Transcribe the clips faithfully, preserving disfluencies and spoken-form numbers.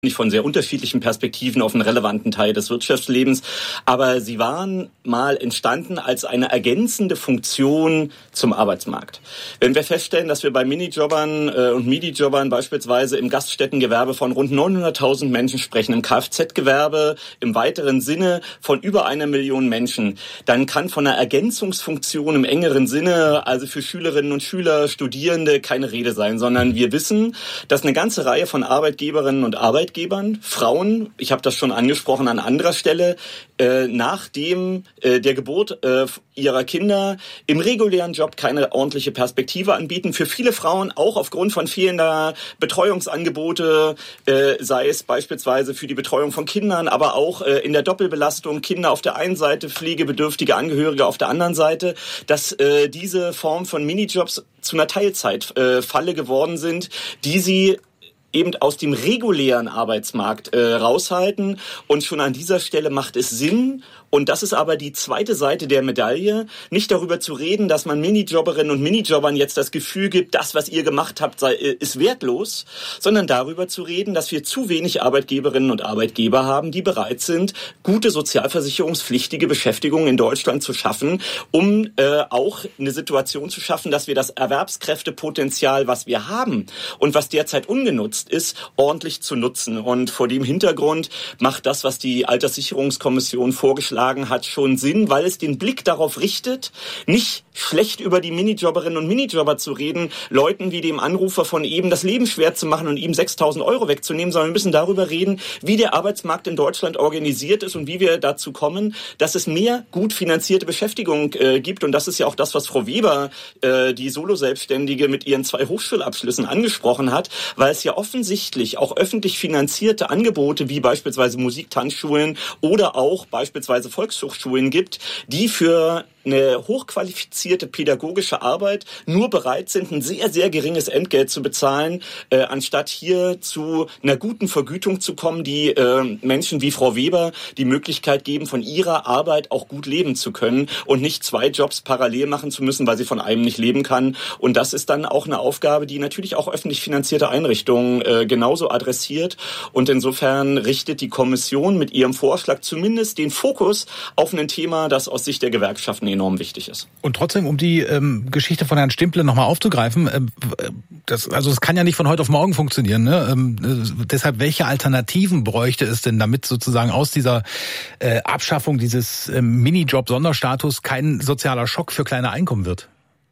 von sehr unterschiedlichen Perspektiven auf einen relevanten Teil des Wirtschaftslebens, aber sie waren mal entstanden als eine ergänzende Funktion zum Arbeitsmarkt. Wenn wir feststellen, dass wir bei Minijobbern äh, und Midi-Jobbern beispielsweise im Gaststättengewerbe von rund neunhunderttausend Menschen sprechen, im Kfz-Gewerbe im weiteren Sinne von über einer Million Menschen, dann kann von einer Ergänzungsfunktion im engeren Sinne, also für Schülerinnen und Schüler, Studierende, keine Rede sein, sondern wir wissen, dass eine ganze Reihe von Arbeitgeberinnen und Arbeitgebern Arbeitgebern, Frauen, ich habe das schon angesprochen an anderer Stelle, äh, nach dem äh, der Geburt äh, ihrer Kinder im regulären Job keine ordentliche Perspektive anbieten. Für viele Frauen auch aufgrund von fehlender Betreuungsangebote, äh, sei es beispielsweise für die Betreuung von Kindern, aber auch äh, in der Doppelbelastung, Kinder auf der einen Seite, pflegebedürftige Angehörige auf der anderen Seite, dass äh, diese Form von Minijobs zu einer Teilzeitfalle äh, geworden sind, die sie eben aus dem regulären Arbeitsmarkt äh, raushalten. Und schon an dieser Stelle macht es Sinn, und das ist aber die zweite Seite der Medaille, nicht darüber zu reden, dass man Minijobberinnen und Minijobbern jetzt das Gefühl gibt, das, was ihr gemacht habt, sei, ist wertlos, sondern darüber zu reden, dass wir zu wenig Arbeitgeberinnen und Arbeitgeber haben, die bereit sind, gute sozialversicherungspflichtige Beschäftigung in Deutschland zu schaffen, um äh, auch eine Situation zu schaffen, dass wir das Erwerbskräftepotenzial, was wir haben und was derzeit ungenutzt ist, ordentlich zu nutzen. Und vor dem Hintergrund macht das, was die Alterssicherungskommission vorgeschlagen hat, schon Sinn, weil es den Blick darauf richtet, nicht schlecht über die Minijobberinnen und Minijobber zu reden, Leuten wie dem Anrufer von eben das Leben schwer zu machen und ihm sechstausend Euro wegzunehmen, sondern wir müssen darüber reden, wie der Arbeitsmarkt in Deutschland organisiert ist und wie wir dazu kommen, dass es mehr gut finanzierte Beschäftigung äh, gibt. Und das ist ja auch das, was Frau Weber, äh, die Solo-Selbstständige, mit ihren zwei Hochschulabschlüssen angesprochen hat, weil es ja offensichtlich auch öffentlich finanzierte Angebote wie beispielsweise Musiktanzschulen oder auch beispielsweise Volkshochschulen gibt, die für eine hochqualifizierte pädagogische Arbeit nur bereit sind, ein sehr, sehr geringes Entgelt zu bezahlen, äh, anstatt hier zu einer guten Vergütung zu kommen, die äh, Menschen wie Frau Weber die Möglichkeit geben, von ihrer Arbeit auch gut leben zu können und nicht zwei Jobs parallel machen zu müssen, weil sie von einem nicht leben kann. Und das ist dann auch eine Aufgabe, die natürlich auch öffentlich finanzierte Einrichtungen äh, genauso adressiert. Und insofern richtet die Kommission mit ihrem Vorschlag zumindest den Fokus auf ein Thema, das aus Sicht der Gewerkschaften enorm wichtig ist. Und trotzdem, um die ähm, Geschichte von Herrn Stimple nochmal aufzugreifen, äh, das, also das kann ja nicht von heute auf morgen funktionieren. Ne? Ähm, äh, deshalb, welche Alternativen bräuchte es denn, damit sozusagen aus dieser äh, Abschaffung dieses äh, Minijob-Sonderstatus kein sozialer Schock für kleine Einkommen wird?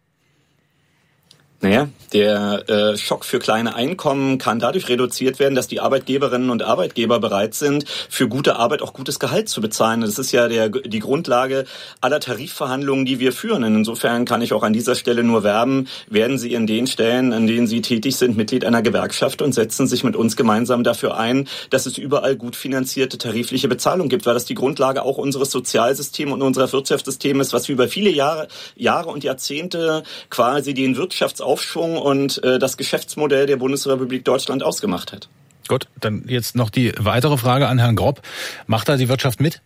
Naja, der äh, Schock für kleine Einkommen kann dadurch reduziert werden, dass die Arbeitgeberinnen und Arbeitgeber bereit sind, für gute Arbeit auch gutes Gehalt zu bezahlen. Das ist ja der, die Grundlage aller Tarifverhandlungen, die wir führen. Insofern kann ich auch an dieser Stelle nur werben, werden Sie in den Stellen, an denen Sie tätig sind, Mitglied einer Gewerkschaft und setzen sich mit uns gemeinsam dafür ein, dass es überall gut finanzierte tarifliche Bezahlung gibt, weil das die Grundlage auch unseres Sozialsystems und unserer Wirtschaftssystems ist, was wir über viele Jahre, Jahre und Jahrzehnte quasi den Wirtschaftsaufschwung und äh, das Geschäftsmodell der Bundesrepublik Deutschland ausgemacht hat. Gut, dann jetzt noch die weitere Frage an Herrn Grob. Macht da die Wirtschaft mit?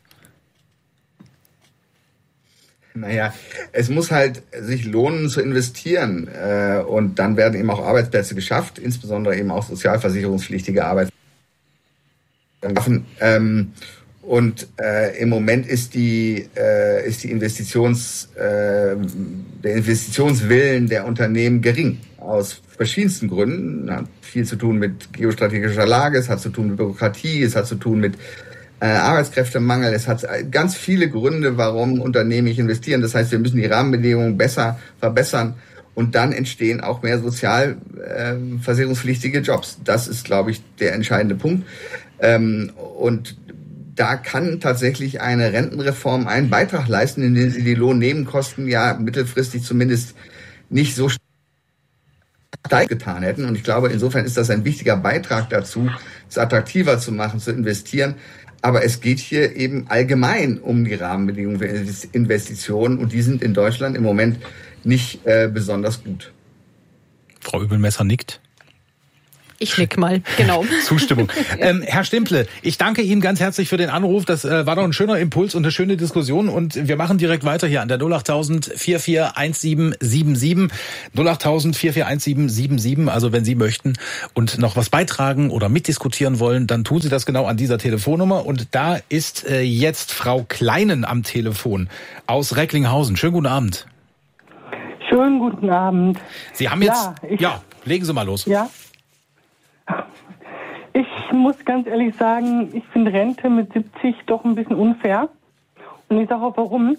Naja, es muss halt sich lohnen zu investieren äh, und dann werden eben auch Arbeitsplätze geschafft, insbesondere eben auch sozialversicherungspflichtige Arbeitsplätze. Ähm, Und äh, im Moment ist die äh, ist die Investitions äh, der Investitionswillen der Unternehmen gering aus verschiedensten Gründen. Hat viel zu tun mit geostrategischer Lage, es hat zu tun mit Bürokratie, es hat zu tun mit äh, Arbeitskräftemangel, es hat ganz viele Gründe, warum Unternehmen nicht investieren. Das heißt, wir müssen die Rahmenbedingungen besser verbessern und dann entstehen auch mehr sozialversicherungspflichtige äh, Jobs. Das ist, glaube ich, der entscheidende Punkt. Ähm, und da kann tatsächlich eine Rentenreform einen Beitrag leisten, indem sie die Lohnnebenkosten ja mittelfristig zumindest nicht so stark getan hätten. Und ich glaube, insofern ist das ein wichtiger Beitrag dazu, es attraktiver zu machen, zu investieren. Aber es geht hier eben allgemein um die Rahmenbedingungen für Investitionen und die sind in Deutschland im Moment nicht äh, besonders gut. Frau Übelmesser nickt. Ich nick mal, genau. Zustimmung. Ähm, Herr Stimple, ich danke Ihnen ganz herzlich für den Anruf. Das äh, war doch ein schöner Impuls und eine schöne Diskussion. Und wir machen direkt weiter hier an der null acht tausend vier vier eins sieben sieben sieben. null acht tausend vier vier eins sieben sieben sieben. Also wenn Sie möchten und noch was beitragen oder mitdiskutieren wollen, dann tun Sie das genau an dieser Telefonnummer. Und da ist äh, jetzt Frau Kleinen am Telefon aus Recklinghausen. Schönen guten Abend. Schönen guten Abend. Sie haben jetzt... Ja, ich, ja legen Sie mal los. Ja. Ich muss ganz ehrlich sagen, ich finde Rente mit siebzig doch ein bisschen unfair. Und ich sage auch warum.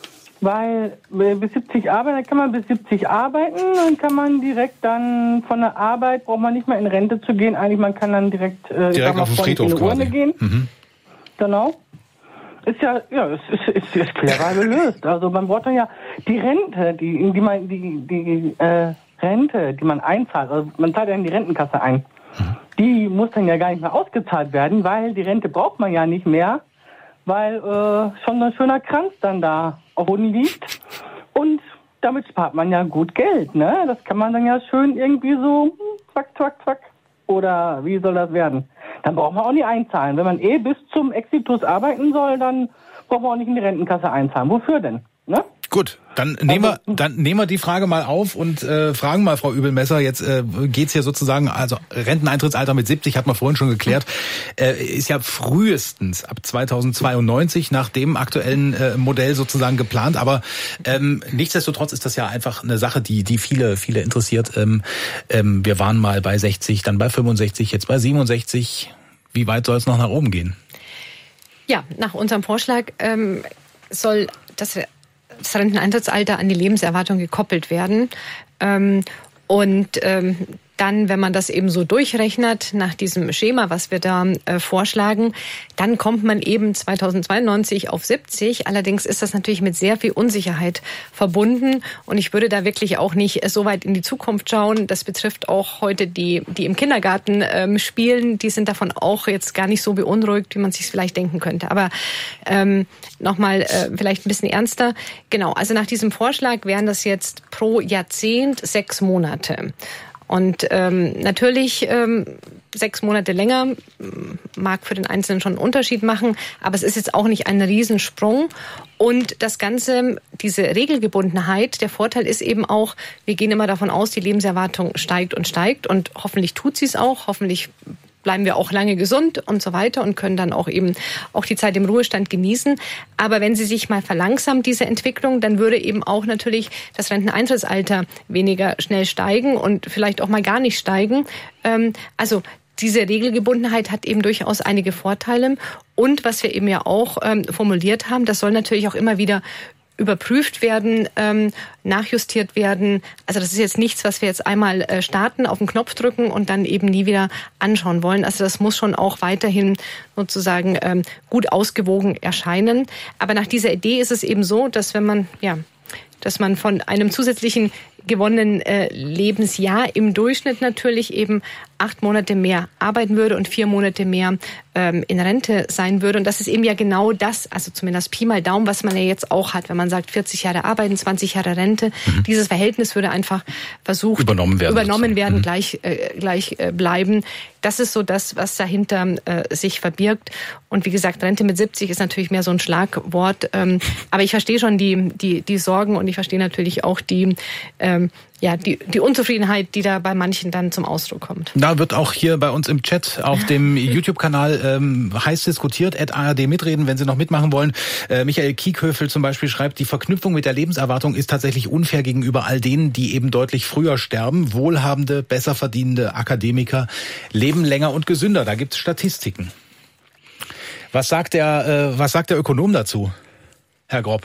Weil bis siebzig arbeiten, dann kann man bis siebzig arbeiten, dann kann man direkt dann von der Arbeit, braucht man nicht mehr in Rente zu gehen. Eigentlich, man kann dann direkt, äh, direkt mal, auf den Friedhof in die Urne gehen. Mhm. Genau. Ist ja, ja, es ist, ist, ist clever gelöst. Also man braucht dann ja die Rente, die, die man, die, die äh, Rente, die man einzahlt, also man zahlt ja in die Rentenkasse ein. Mhm. Die muss dann ja gar nicht mehr ausgezahlt werden, weil die Rente braucht man ja nicht mehr, weil äh, schon ein schöner Kranz dann da auf Boden liegt. Und damit spart man ja gut Geld, ne? Das kann man dann ja schön irgendwie so zack, zack, zack. Oder wie soll das werden? Dann braucht man auch nicht einzahlen. Wenn man eh bis zum Exitus arbeiten soll, dann braucht man auch nicht in die Rentenkasse einzahlen. Wofür denn? Ne? Gut, dann nehmen wir, dann nehmen wir die Frage mal auf und äh, fragen mal Frau Übelmesser. Jetzt äh, geht's hier sozusagen, also Renteneintrittsalter mit siebzig hat man vorhin schon geklärt, äh, ist ja frühestens ab zweitausendzweiundneunzig nach dem aktuellen äh, Modell sozusagen geplant. Aber ähm, nichtsdestotrotz ist das ja einfach eine Sache, die die viele viele interessiert. Ähm, ähm, wir waren mal bei sechzig, dann bei fünfundsechzig, jetzt bei siebenundsechzig. Wie weit soll es noch nach oben gehen? Ja, nach unserem Vorschlag ähm, soll das das Renteneintrittsalter an die Lebenserwartung gekoppelt werden. Ähm, und ähm, dann, wenn man das eben so durchrechnet, nach diesem Schema, was wir da äh, vorschlagen, dann kommt man eben zweitausendzweiundneunzig auf siebzig. Allerdings ist das natürlich mit sehr viel Unsicherheit verbunden. Und ich würde da wirklich auch nicht so weit in die Zukunft schauen. Das betrifft auch heute die, die im Kindergarten ähm, spielen. Die sind davon auch jetzt gar nicht so beunruhigt, wie man sich vielleicht denken könnte. Aber ähm, nochmal äh, vielleicht ein bisschen ernster. Genau, also nach diesem Vorschlag wären das jetzt pro Jahrzehnt sechs Monate. Und ähm, natürlich ähm, sechs Monate länger mag für den Einzelnen schon einen Unterschied machen, aber es ist jetzt auch nicht ein Riesensprung. Und das Ganze, diese Regelgebundenheit, der Vorteil ist eben auch, wir gehen immer davon aus, die Lebenserwartung steigt und steigt und hoffentlich tut sie es auch, hoffentlich bleiben wir auch lange gesund und so weiter und können dann auch eben auch die Zeit im Ruhestand genießen. Aber wenn sie sich mal verlangsamt, diese Entwicklung, dann würde eben auch natürlich das Renteneintrittsalter weniger schnell steigen und vielleicht auch mal gar nicht steigen. Also diese Regelgebundenheit hat eben durchaus einige Vorteile. Und was wir eben ja auch formuliert haben, das soll natürlich auch immer wieder überprüft werden, ähm, nachjustiert werden. Also das ist jetzt nichts, was wir jetzt einmal äh, starten, auf den Knopf drücken und dann eben nie wieder anschauen wollen. Also das muss schon auch weiterhin sozusagen ähm, gut ausgewogen erscheinen. Aber nach dieser Idee ist es eben so, dass wenn man, ja, dass man von einem zusätzlichen gewonnenen äh, Lebensjahr im Durchschnitt natürlich eben acht Monate mehr arbeiten würde und vier Monate mehr ähm, in Rente sein würde. Und das ist eben ja genau das, also zumindest Pi mal Daumen, was man ja jetzt auch hat, wenn man sagt vierzig Jahre arbeiten, zwanzig Jahre Rente. Mhm. Dieses Verhältnis würde einfach versucht, übernommen werden, übernommen werden mhm. gleich, äh, gleich äh, bleiben. Das ist so das, was dahinter äh, sich verbirgt. Und wie gesagt, Rente mit siebzig ist natürlich mehr so ein Schlagwort. Ähm, aber ich verstehe schon die, die, die Sorgen und ich verstehe natürlich auch die, ähm, ja, die, die Unzufriedenheit, die da bei manchen dann zum Ausdruck kommt. Da wird auch hier bei uns im Chat auf dem YouTube-Kanal ähm, heiß diskutiert, at A R D mitreden, wenn Sie noch mitmachen wollen. Äh, Michael Kiekhöfel zum Beispiel schreibt, die Verknüpfung mit der Lebenserwartung ist tatsächlich unfair gegenüber all denen, die eben deutlich früher sterben. Wohlhabende, besser verdienende Akademiker leben länger und gesünder. Da gibt es Statistiken. Was sagt der, äh, was sagt der Ökonom dazu, Herr Grob?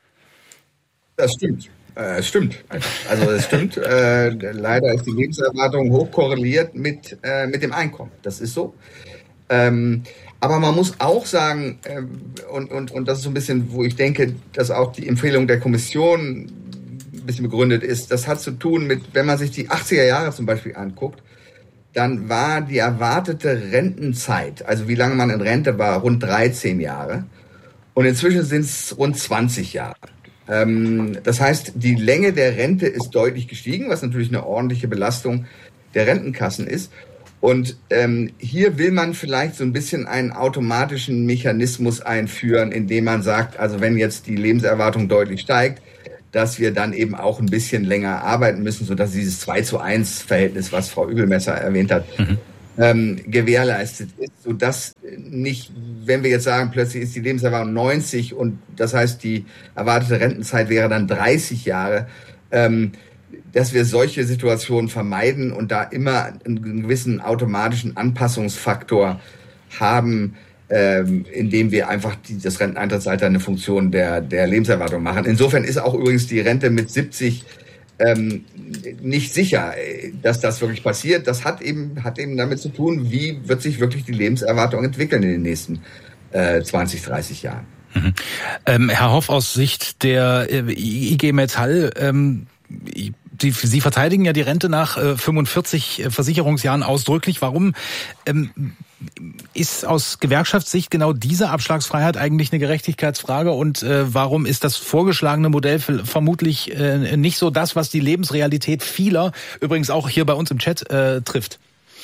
Das stimmt. Äh, es stimmt. Also es stimmt. Äh, leider ist die Lebenserwartung hoch korreliert mit, äh, mit dem Einkommen. Das ist so. Ähm, aber man muss auch sagen, äh, und, und, und das ist so ein bisschen, wo ich denke, dass auch die Empfehlung der Kommission ein bisschen begründet ist, das hat zu tun mit, wenn man sich die achtziger Jahre zum Beispiel anguckt, dann war die erwartete Rentenzeit, also wie lange man in Rente war, rund dreizehn Jahre. Und inzwischen sind es rund zwanzig Jahre. Das heißt, die Länge der Rente ist deutlich gestiegen, was natürlich eine ordentliche Belastung der Rentenkassen ist. Und ähm, hier will man vielleicht so ein bisschen einen automatischen Mechanismus einführen, indem man sagt, also wenn jetzt die Lebenserwartung deutlich steigt, dass wir dann eben auch ein bisschen länger arbeiten müssen, sodass dieses zwei zu eins Verhältnis, was Frau Übelmesser erwähnt hat, mhm. ähm, gewährleistet ist, sodass nicht, wenn wir jetzt sagen, plötzlich ist die Lebenserwartung neunzig und das heißt, die erwartete Rentenzeit wäre dann dreißig Jahre, ähm, dass wir solche Situationen vermeiden und da immer einen gewissen automatischen Anpassungsfaktor haben, ähm, indem wir einfach die, das Renteneintrittsalter eine Funktion der, der Lebenserwartung machen. Insofern ist auch übrigens die Rente mit siebzig ähm, nicht sicher, dass das wirklich passiert. Das hat eben, hat eben damit zu tun, wie wird sich wirklich die Lebenserwartung entwickeln in den nächsten äh, zwanzig, dreißig Jahren. Mhm. Ähm, Herr Hoff, aus Sicht der äh, I G Metall, ähm, Sie, Sie verteidigen ja die Rente nach äh, fünfundvierzig Versicherungsjahren ausdrücklich. Warum ähm, ist aus Gewerkschaftssicht genau diese Abschlagsfreiheit eigentlich eine Gerechtigkeitsfrage und äh, warum ist das vorgeschlagene Modell vermutlich äh, nicht so das, was die Lebensrealität vieler, übrigens auch hier bei uns im Chat, äh, trifft?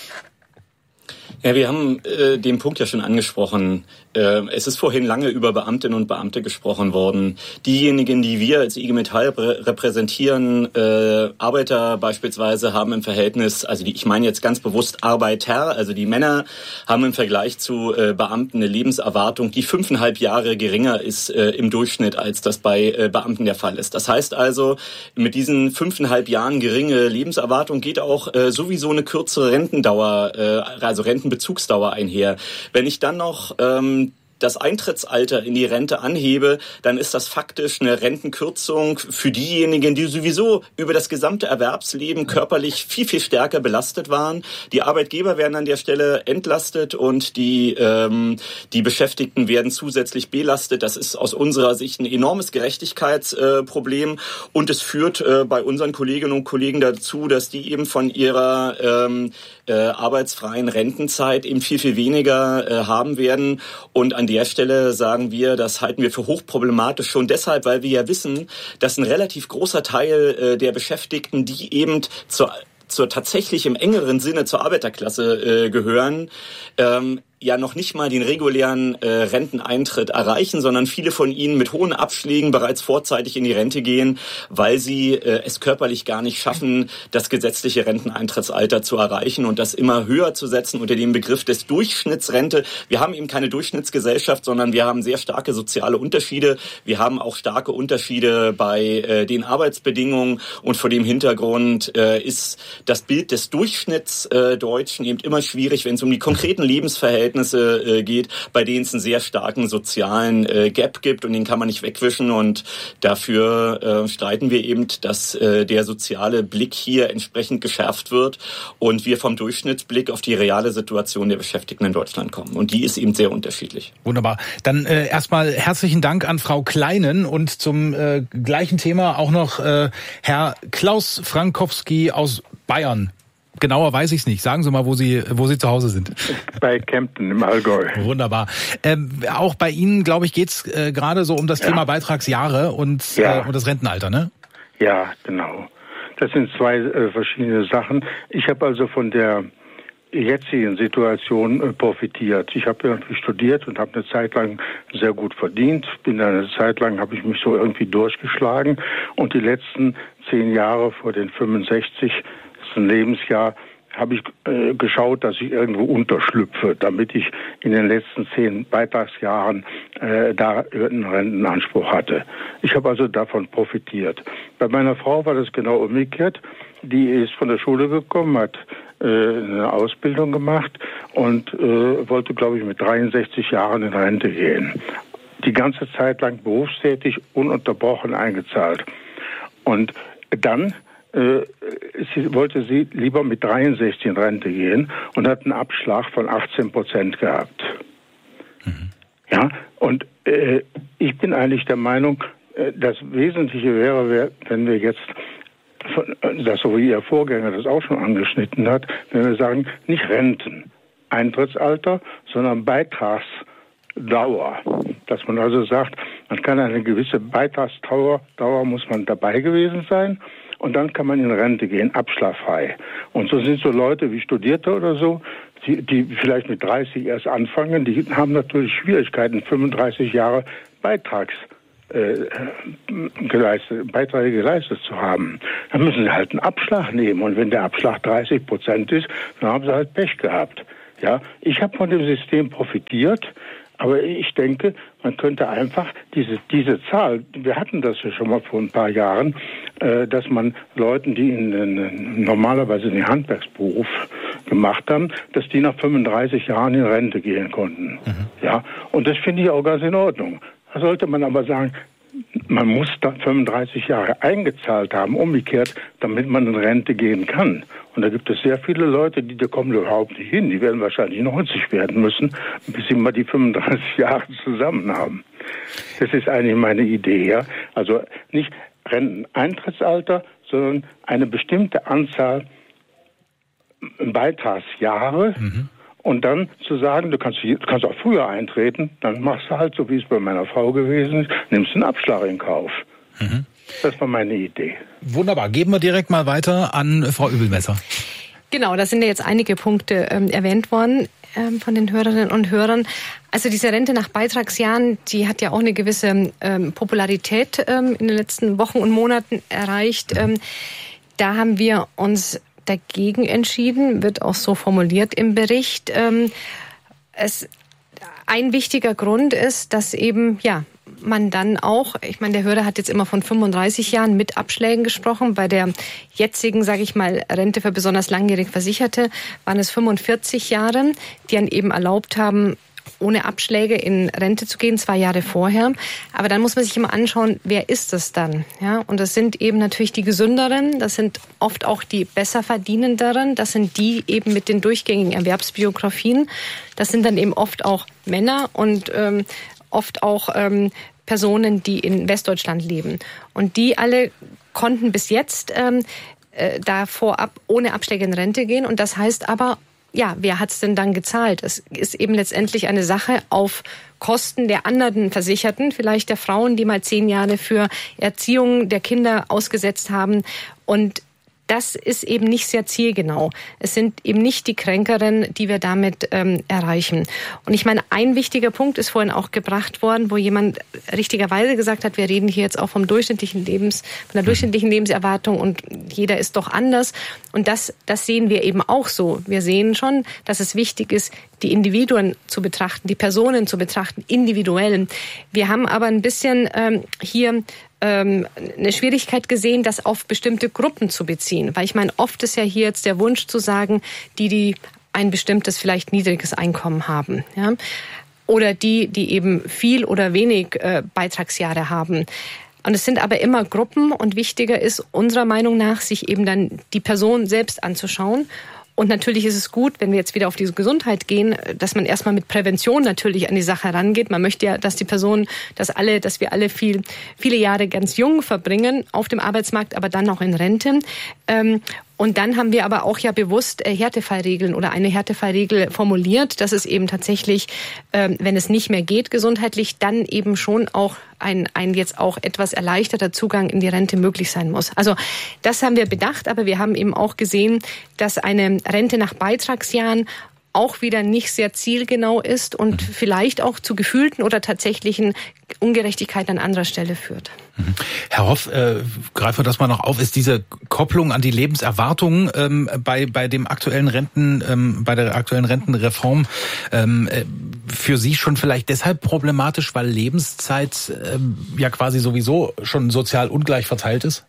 Ja, wir haben äh, den Punkt ja schon angesprochen. Äh, es ist vorhin lange über Beamtinnen und Beamte gesprochen worden. Diejenigen, die wir als I G Metall rep- repräsentieren, äh, Arbeiter beispielsweise, haben im Verhältnis, also die, ich meine jetzt ganz bewusst Arbeiter, also die Männer haben im Vergleich zu äh, Beamten eine Lebenserwartung, die fünfeinhalb Jahre geringer ist äh, im Durchschnitt, als das bei äh, Beamten der Fall ist. Das heißt also, mit diesen fünfeinhalb Jahren geringe Lebenserwartung geht auch äh, sowieso eine kürzere Rentendauer, äh, also Renten Bezugsdauer einher. Wenn ich dann noch ähm, das Eintrittsalter in die Rente anhebe, dann ist das faktisch eine Rentenkürzung für diejenigen, die sowieso über das gesamte Erwerbsleben körperlich viel, viel stärker belastet waren. Die Arbeitgeber werden an der Stelle entlastet und die, ähm, die Beschäftigten werden zusätzlich belastet. Das ist aus unserer Sicht ein enormes Gerechtigkeitsproblem äh, und es führt äh, bei unseren Kolleginnen und Kollegen dazu, dass die eben von ihrer ähm, äh, arbeitsfreien Rentenzeit eben viel, viel weniger äh, haben werden. Und an der Stelle sagen wir, das halten wir für hochproblematisch schon deshalb, weil wir ja wissen, dass ein relativ großer Teil äh, der Beschäftigten, die eben zur, zur tatsächlich im engeren Sinne zur Arbeiterklasse äh, gehören, ähm, ja noch nicht mal den regulären äh, Renteneintritt erreichen, sondern viele von ihnen mit hohen Abschlägen bereits vorzeitig in die Rente gehen, weil sie äh, es körperlich gar nicht schaffen, das gesetzliche Renteneintrittsalter zu erreichen und das immer höher zu setzen unter dem Begriff des Durchschnittsrente. Wir haben eben keine Durchschnittsgesellschaft, sondern wir haben sehr starke soziale Unterschiede. Wir haben auch starke Unterschiede bei äh, den Arbeitsbedingungen und vor dem Hintergrund äh, ist das Bild des Durchschnittsdeutschen äh, eben immer schwierig, wenn es um die konkreten Lebensverhältnisse geht, bei denen es einen sehr starken sozialen äh, Gap gibt und den kann man nicht wegwischen und dafür äh, streiten wir eben, dass äh, der soziale Blick hier entsprechend geschärft wird und wir vom Durchschnittsblick auf die reale Situation der Beschäftigten in Deutschland kommen und die ist eben sehr unterschiedlich. Wunderbar. Dann äh, erstmal herzlichen Dank an Frau Kleinen und zum äh, gleichen Thema auch noch äh, Herr Klaus Frankowski aus Bayern. Genauer weiß ich es nicht. Sagen Sie mal, wo Sie, wo Sie zu Hause sind. Bei Kempten im Allgäu. Wunderbar. Ähm, auch bei Ihnen, glaube ich, geht es äh, gerade so um das ja. Thema Beitragsjahre und, ja. äh, und das Rentenalter, ne? Ja, genau. Das sind zwei äh, verschiedene Sachen. Ich habe also von der jetzigen Situation äh, profitiert. Ich habe irgendwie studiert und habe eine Zeit lang sehr gut verdient. Bin eine Zeit lang, habe ich mich so irgendwie durchgeschlagen. Und die letzten zehn Jahre vor den fünfundsechzig ein Lebensjahr habe ich äh, geschaut, dass ich irgendwo unterschlüpfe, damit ich in den letzten zehn Beitragsjahren äh, da einen Rentenanspruch hatte. Ich habe also davon profitiert. Bei meiner Frau war das genau umgekehrt. Die ist von der Schule gekommen, hat äh, eine Ausbildung gemacht und äh, wollte, glaube ich, mit dreiundsechzig Jahren in Rente gehen. Die ganze Zeit lang berufstätig, ununterbrochen eingezahlt. Und dann Äh, sie, wollte sie lieber mit dreiundsechzig in Rente gehen und hat einen Abschlag von achtzehn Prozent gehabt. Mhm. Ja, und äh, ich bin eigentlich der Meinung, äh, das Wesentliche wäre, wenn wir jetzt, von, das so wie Ihr Vorgänger das auch schon angeschnitten hat, wenn wir sagen, nicht Renten, Eintrittsalter, sondern Beitragsdauer. Dass man also sagt, man kann eine gewisse Beitragsdauer, Dauer muss man dabei gewesen sein. und dann kann man in Rente gehen, abschlagsfrei. Und so sind so Leute wie Studierte oder so, die, die vielleicht mit dreißig erst anfangen, die haben natürlich Schwierigkeiten, fünfunddreißig Jahre Beitrags Äh, geleistet, Beiträge geleistet zu haben. Dann müssen sie halt einen Abschlag nehmen. Und wenn der Abschlag dreißig Prozent ist, dann haben sie halt Pech gehabt. Ja, ich habe von dem System profitiert, aber ich denke, man könnte einfach diese diese Zahl, wir hatten das ja schon mal vor ein paar Jahren, äh, dass man Leuten, die in, in, normalerweise den Handwerksberuf gemacht haben, dass die nach fünfunddreißig Jahren in Rente gehen konnten. Mhm. Ja, und das finde ich auch ganz in Ordnung. Da sollte man aber sagen, man muss da fünfunddreißig Jahre eingezahlt haben, umgekehrt, damit man in Rente gehen kann. Und da gibt es sehr viele Leute, die da kommen überhaupt nicht hin. Die werden wahrscheinlich neunzig werden müssen, bis sie mal die fünfunddreißig Jahre zusammen haben. Das ist eigentlich meine Idee, ja. Also nicht Renteneintrittsalter, sondern eine bestimmte Anzahl Beitragsjahre. Mhm. Und dann zu sagen, du kannst, du kannst auch früher eintreten, dann machst du halt so, wie es bei meiner Frau gewesen ist, nimmst einen Abschlag in Kauf. Mhm. Das war meine Idee. Wunderbar. Geben wir direkt mal weiter an Frau Übelmesser. Genau, da sind ja jetzt einige Punkte ähm, erwähnt worden ähm, von den Hörerinnen und Hörern. Also diese Rente nach Beitragsjahren, die hat ja auch eine gewisse ähm, Popularität ähm, in den letzten Wochen und Monaten erreicht. Ähm, da haben wir uns dagegen entschieden, wird auch so formuliert im Bericht. Ähm, es, ein wichtiger Grund ist, dass eben, ja, man dann auch, ich meine, der Hörer hat jetzt immer von fünfunddreißig Jahren mit Abschlägen gesprochen. Bei der jetzigen, sage ich mal, Rente für besonders langjährig Versicherte waren es fünfundvierzig Jahre, die dann eben erlaubt haben, ohne Abschläge in Rente zu gehen, zwei Jahre vorher. Aber dann muss man sich immer anschauen, wer ist das dann? Ja, und das sind eben natürlich die Gesünderen, das sind oft auch die besser verdienenderen, das sind die eben mit den durchgängigen Erwerbsbiografien. Das sind dann eben oft auch Männer und ähm, oft auch ähm, Personen, die in Westdeutschland leben. Und die alle konnten bis jetzt ähm, äh, da vorab ohne Abschläge in Rente gehen. Und das heißt aber, ja, wer hat's denn dann gezahlt? Es ist eben letztendlich eine Sache auf Kosten der anderen Versicherten, vielleicht der Frauen, die mal zehn Jahre für Erziehung der Kinder ausgesetzt haben. Und das ist eben nicht sehr zielgenau. Es sind eben nicht die Kränkeren, die wir damit ähm, erreichen. Und ich meine, ein wichtiger Punkt ist vorhin auch gebracht worden, wo jemand richtigerweise gesagt hat, wir reden hier jetzt auch vom durchschnittlichen Lebens, von der durchschnittlichen Lebenserwartung und jeder ist doch anders. Und das, das sehen wir eben auch so. Wir sehen schon, dass es wichtig ist, die Individuen zu betrachten, die Personen zu betrachten, individuell. Wir haben aber ein bisschen ähm, hier eine Schwierigkeit gesehen, das auf bestimmte Gruppen zu beziehen. Weil ich meine, oft ist ja hier jetzt der Wunsch zu sagen, die, die ein bestimmtes, vielleicht niedriges Einkommen haben. Ja? Oder die, die eben viel oder wenig äh, Beitragsjahre haben. Und es sind aber immer Gruppen und wichtiger ist unserer Meinung nach, sich eben dann die Person selbst anzuschauen. Und natürlich ist es gut, wenn wir jetzt wieder auf diese Gesundheit gehen, dass man erstmal mit Prävention natürlich an die Sache herangeht. Man möchte ja, dass die Person, dass alle, dass wir alle viel, viele Jahre ganz jung verbringen auf dem Arbeitsmarkt, aber dann auch in Rente. Und dann haben wir aber auch ja bewusst Härtefallregeln oder eine Härtefallregel formuliert, dass es eben tatsächlich, wenn es nicht mehr geht gesundheitlich, dann eben schon auch ein, ein jetzt auch etwas erleichterter Zugang in die Rente möglich sein muss. Also das haben wir bedacht, aber wir haben eben auch gesehen, dass eine Rente nach Beitragsjahren auch wieder nicht sehr zielgenau ist und vielleicht auch zu gefühlten oder tatsächlichen Ungerechtigkeiten an anderer Stelle führt. Herr Hoff, äh, greifen wir das mal noch auf, ist diese Kopplung an die Lebenserwartung ähm, bei bei dem aktuellen Renten, ähm, bei der aktuellen Rentenreform ähm, äh, für Sie schon vielleicht deshalb problematisch, weil Lebenszeit ähm, ja quasi sowieso schon sozial ungleich verteilt ist?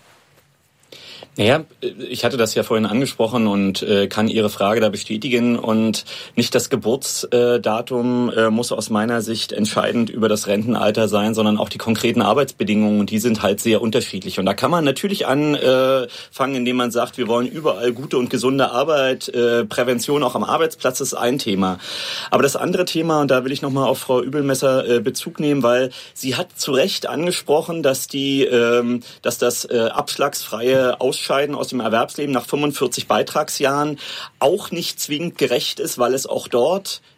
Naja, ich hatte das ja vorhin angesprochen und äh, kann Ihre Frage da bestätigen. Und nicht das Geburtsdatum äh, muss aus meiner Sicht entscheidend über das Rentenalter sein, sondern auch die konkreten Arbeitsbedingungen. Und die sind halt sehr unterschiedlich. Und da kann man natürlich anfangen, indem man sagt, wir wollen überall gute und gesunde Arbeit. Äh, Prävention auch am Arbeitsplatz ist ein Thema. Aber das andere Thema, und da will ich nochmal auf Frau Übelmesser äh, Bezug nehmen, weil sie hat zu Recht angesprochen, dass die, ähm, dass das äh, abschlagsfreie Ausscheiden aus dem Erwerbsleben nach fünfundvierzig Beitragsjahren auch nicht zwingend gerecht ist, weil es auch dort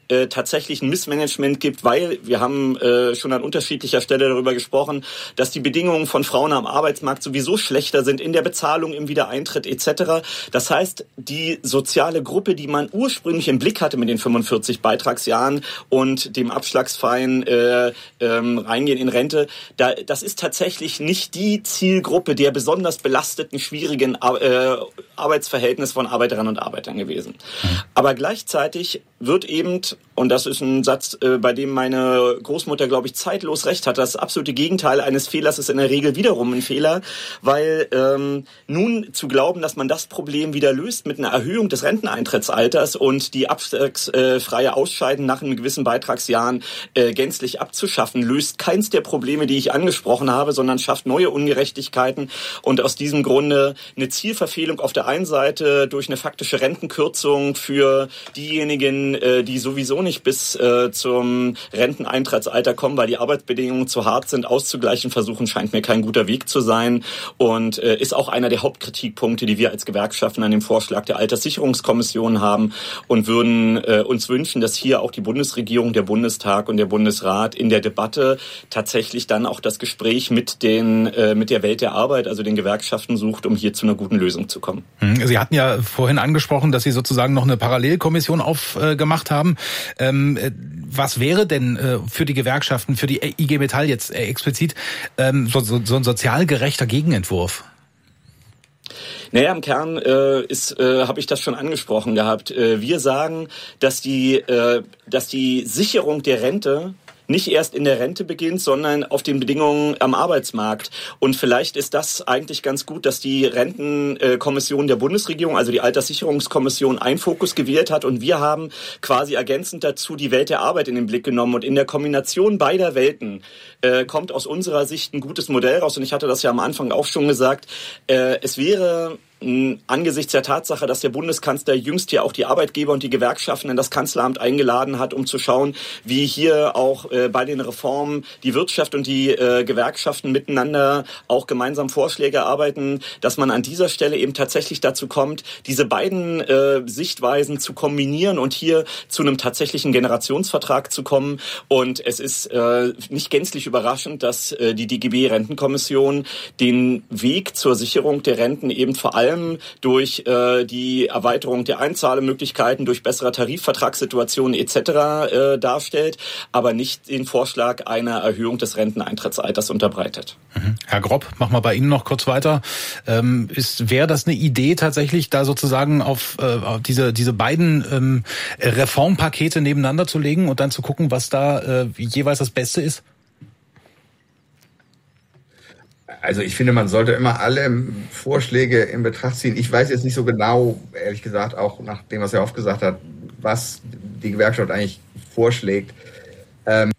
äh, tatsächlich ein Missmanagement gibt, weil wir haben äh, schon an unterschiedlicher Stelle darüber gesprochen, dass die Bedingungen von Frauen am Arbeitsmarkt sowieso schlechter sind in der Bezahlung, im Wiedereintritt et cetera. Das heißt, die soziale Gruppe, die man ursprünglich im Blick hatte mit den fünfundvierzig Beitragsjahren und dem abschlagsfreien äh, ähm, Reingehen in Rente, da, das ist tatsächlich nicht die Zielgruppe der besonders belasteten, schwierigen äh, Arbeitsverhältnisse von Arbeiterinnen und Arbeitern gewesen. Aber gleichzeitig wird eben, und das ist ein Satz, äh, bei dem meine Großmutter, glaube ich, zeitlos recht hat, das absolute Gegenteil eines Fehlers ist in der Regel wiederum ein Fehler, weil ähm, nun zu glauben, dass man das Problem wieder löst mit einer Erhöhung des Renteneintrittsalters und die abschlagsfreie Ausscheiden nach einem gewissen Beitragsjahren äh, gänzlich abzuschaffen, löst keins der Probleme, die ich angesprochen habe, sondern schafft neue Ungerechtigkeiten und aus diesem Grunde eine Zielverfehlung auf der einen Seite durch eine faktische Rentenkürzung für diejenigen, äh, die sowieso nicht bis äh, zum Renteneintrittsalter kommen, weil die Arbeitsbedingungen zu hart sind, auszugleichen versuchen, scheint mir kein guter Weg zu sein und äh, ist auch einer der Hauptkritikpunkte, die wir als Gewerkschaften an dem Vorschlag der Alterssicherungskommission haben und würden äh, uns wünschen, dass hier auch die Bundesregierung, der Bundestag und der Bundesrat in der Debatte tatsächlich dann auch das Gespräch mit den äh, mit der Welt der Arbeit, also den Gewerkschaften sucht, um hier zu einer guten Lösung zu kommen. Sie hatten ja vorhin angesprochen, dass Sie sozusagen noch eine Parallelkommission aufgemacht haben. Ähm, was wäre denn äh, für die Gewerkschaften, für die I G Metall jetzt äh, explizit ähm, so, so, so ein sozial gerechter Gegenentwurf? Naja, im Kern äh, ist, äh, habe ich das schon angesprochen gehabt. Äh, wir sagen, dass die, äh, dass die Sicherung der Rente nicht erst in der Rente beginnt, sondern auf den Bedingungen am Arbeitsmarkt. Und vielleicht ist das eigentlich ganz gut, dass die Rentenkommission der Bundesregierung, also die Alterssicherungskommission, einen Fokus gewählt hat. Und wir haben quasi ergänzend dazu die Welt der Arbeit in den Blick genommen. Und in der Kombination beider Welten äh, kommt aus unserer Sicht ein gutes Modell raus. Und ich hatte das ja am Anfang auch schon gesagt. Äh, es wäre angesichts der Tatsache, dass der Bundeskanzler jüngst ja auch die Arbeitgeber und die Gewerkschaften in das Kanzleramt eingeladen hat, um zu schauen, wie hier auch äh, bei den Reformen die Wirtschaft und die äh, Gewerkschaften miteinander auch gemeinsam Vorschläge erarbeiten, dass man an dieser Stelle eben tatsächlich dazu kommt, diese beiden äh, Sichtweisen zu kombinieren und hier zu einem tatsächlichen Generationsvertrag zu kommen. Und es ist äh, nicht gänzlich überraschend, dass äh, die D G B-Rentenkommission den Weg zur Sicherung der Renten eben vor allem durch äh, die Erweiterung der Einzahlemöglichkeiten, durch bessere Tarifvertragssituationen et cetera äh, darstellt, aber nicht den Vorschlag einer Erhöhung des Renteneintrittsalters unterbreitet. Mhm. Herr Grob, mach mal bei Ihnen noch kurz weiter. Ähm, ist wäre das eine Idee tatsächlich, da sozusagen auf, äh, auf diese diese beiden ähm, Reformpakete nebeneinander zu legen und dann zu gucken, was da äh, jeweils das Beste ist? Also ich finde, man sollte immer alle Vorschläge in Betracht ziehen. Ich weiß jetzt nicht so genau, ehrlich gesagt, auch nach dem, was er oft gesagt hat, was die Gewerkschaft eigentlich vorschlägt. Ähm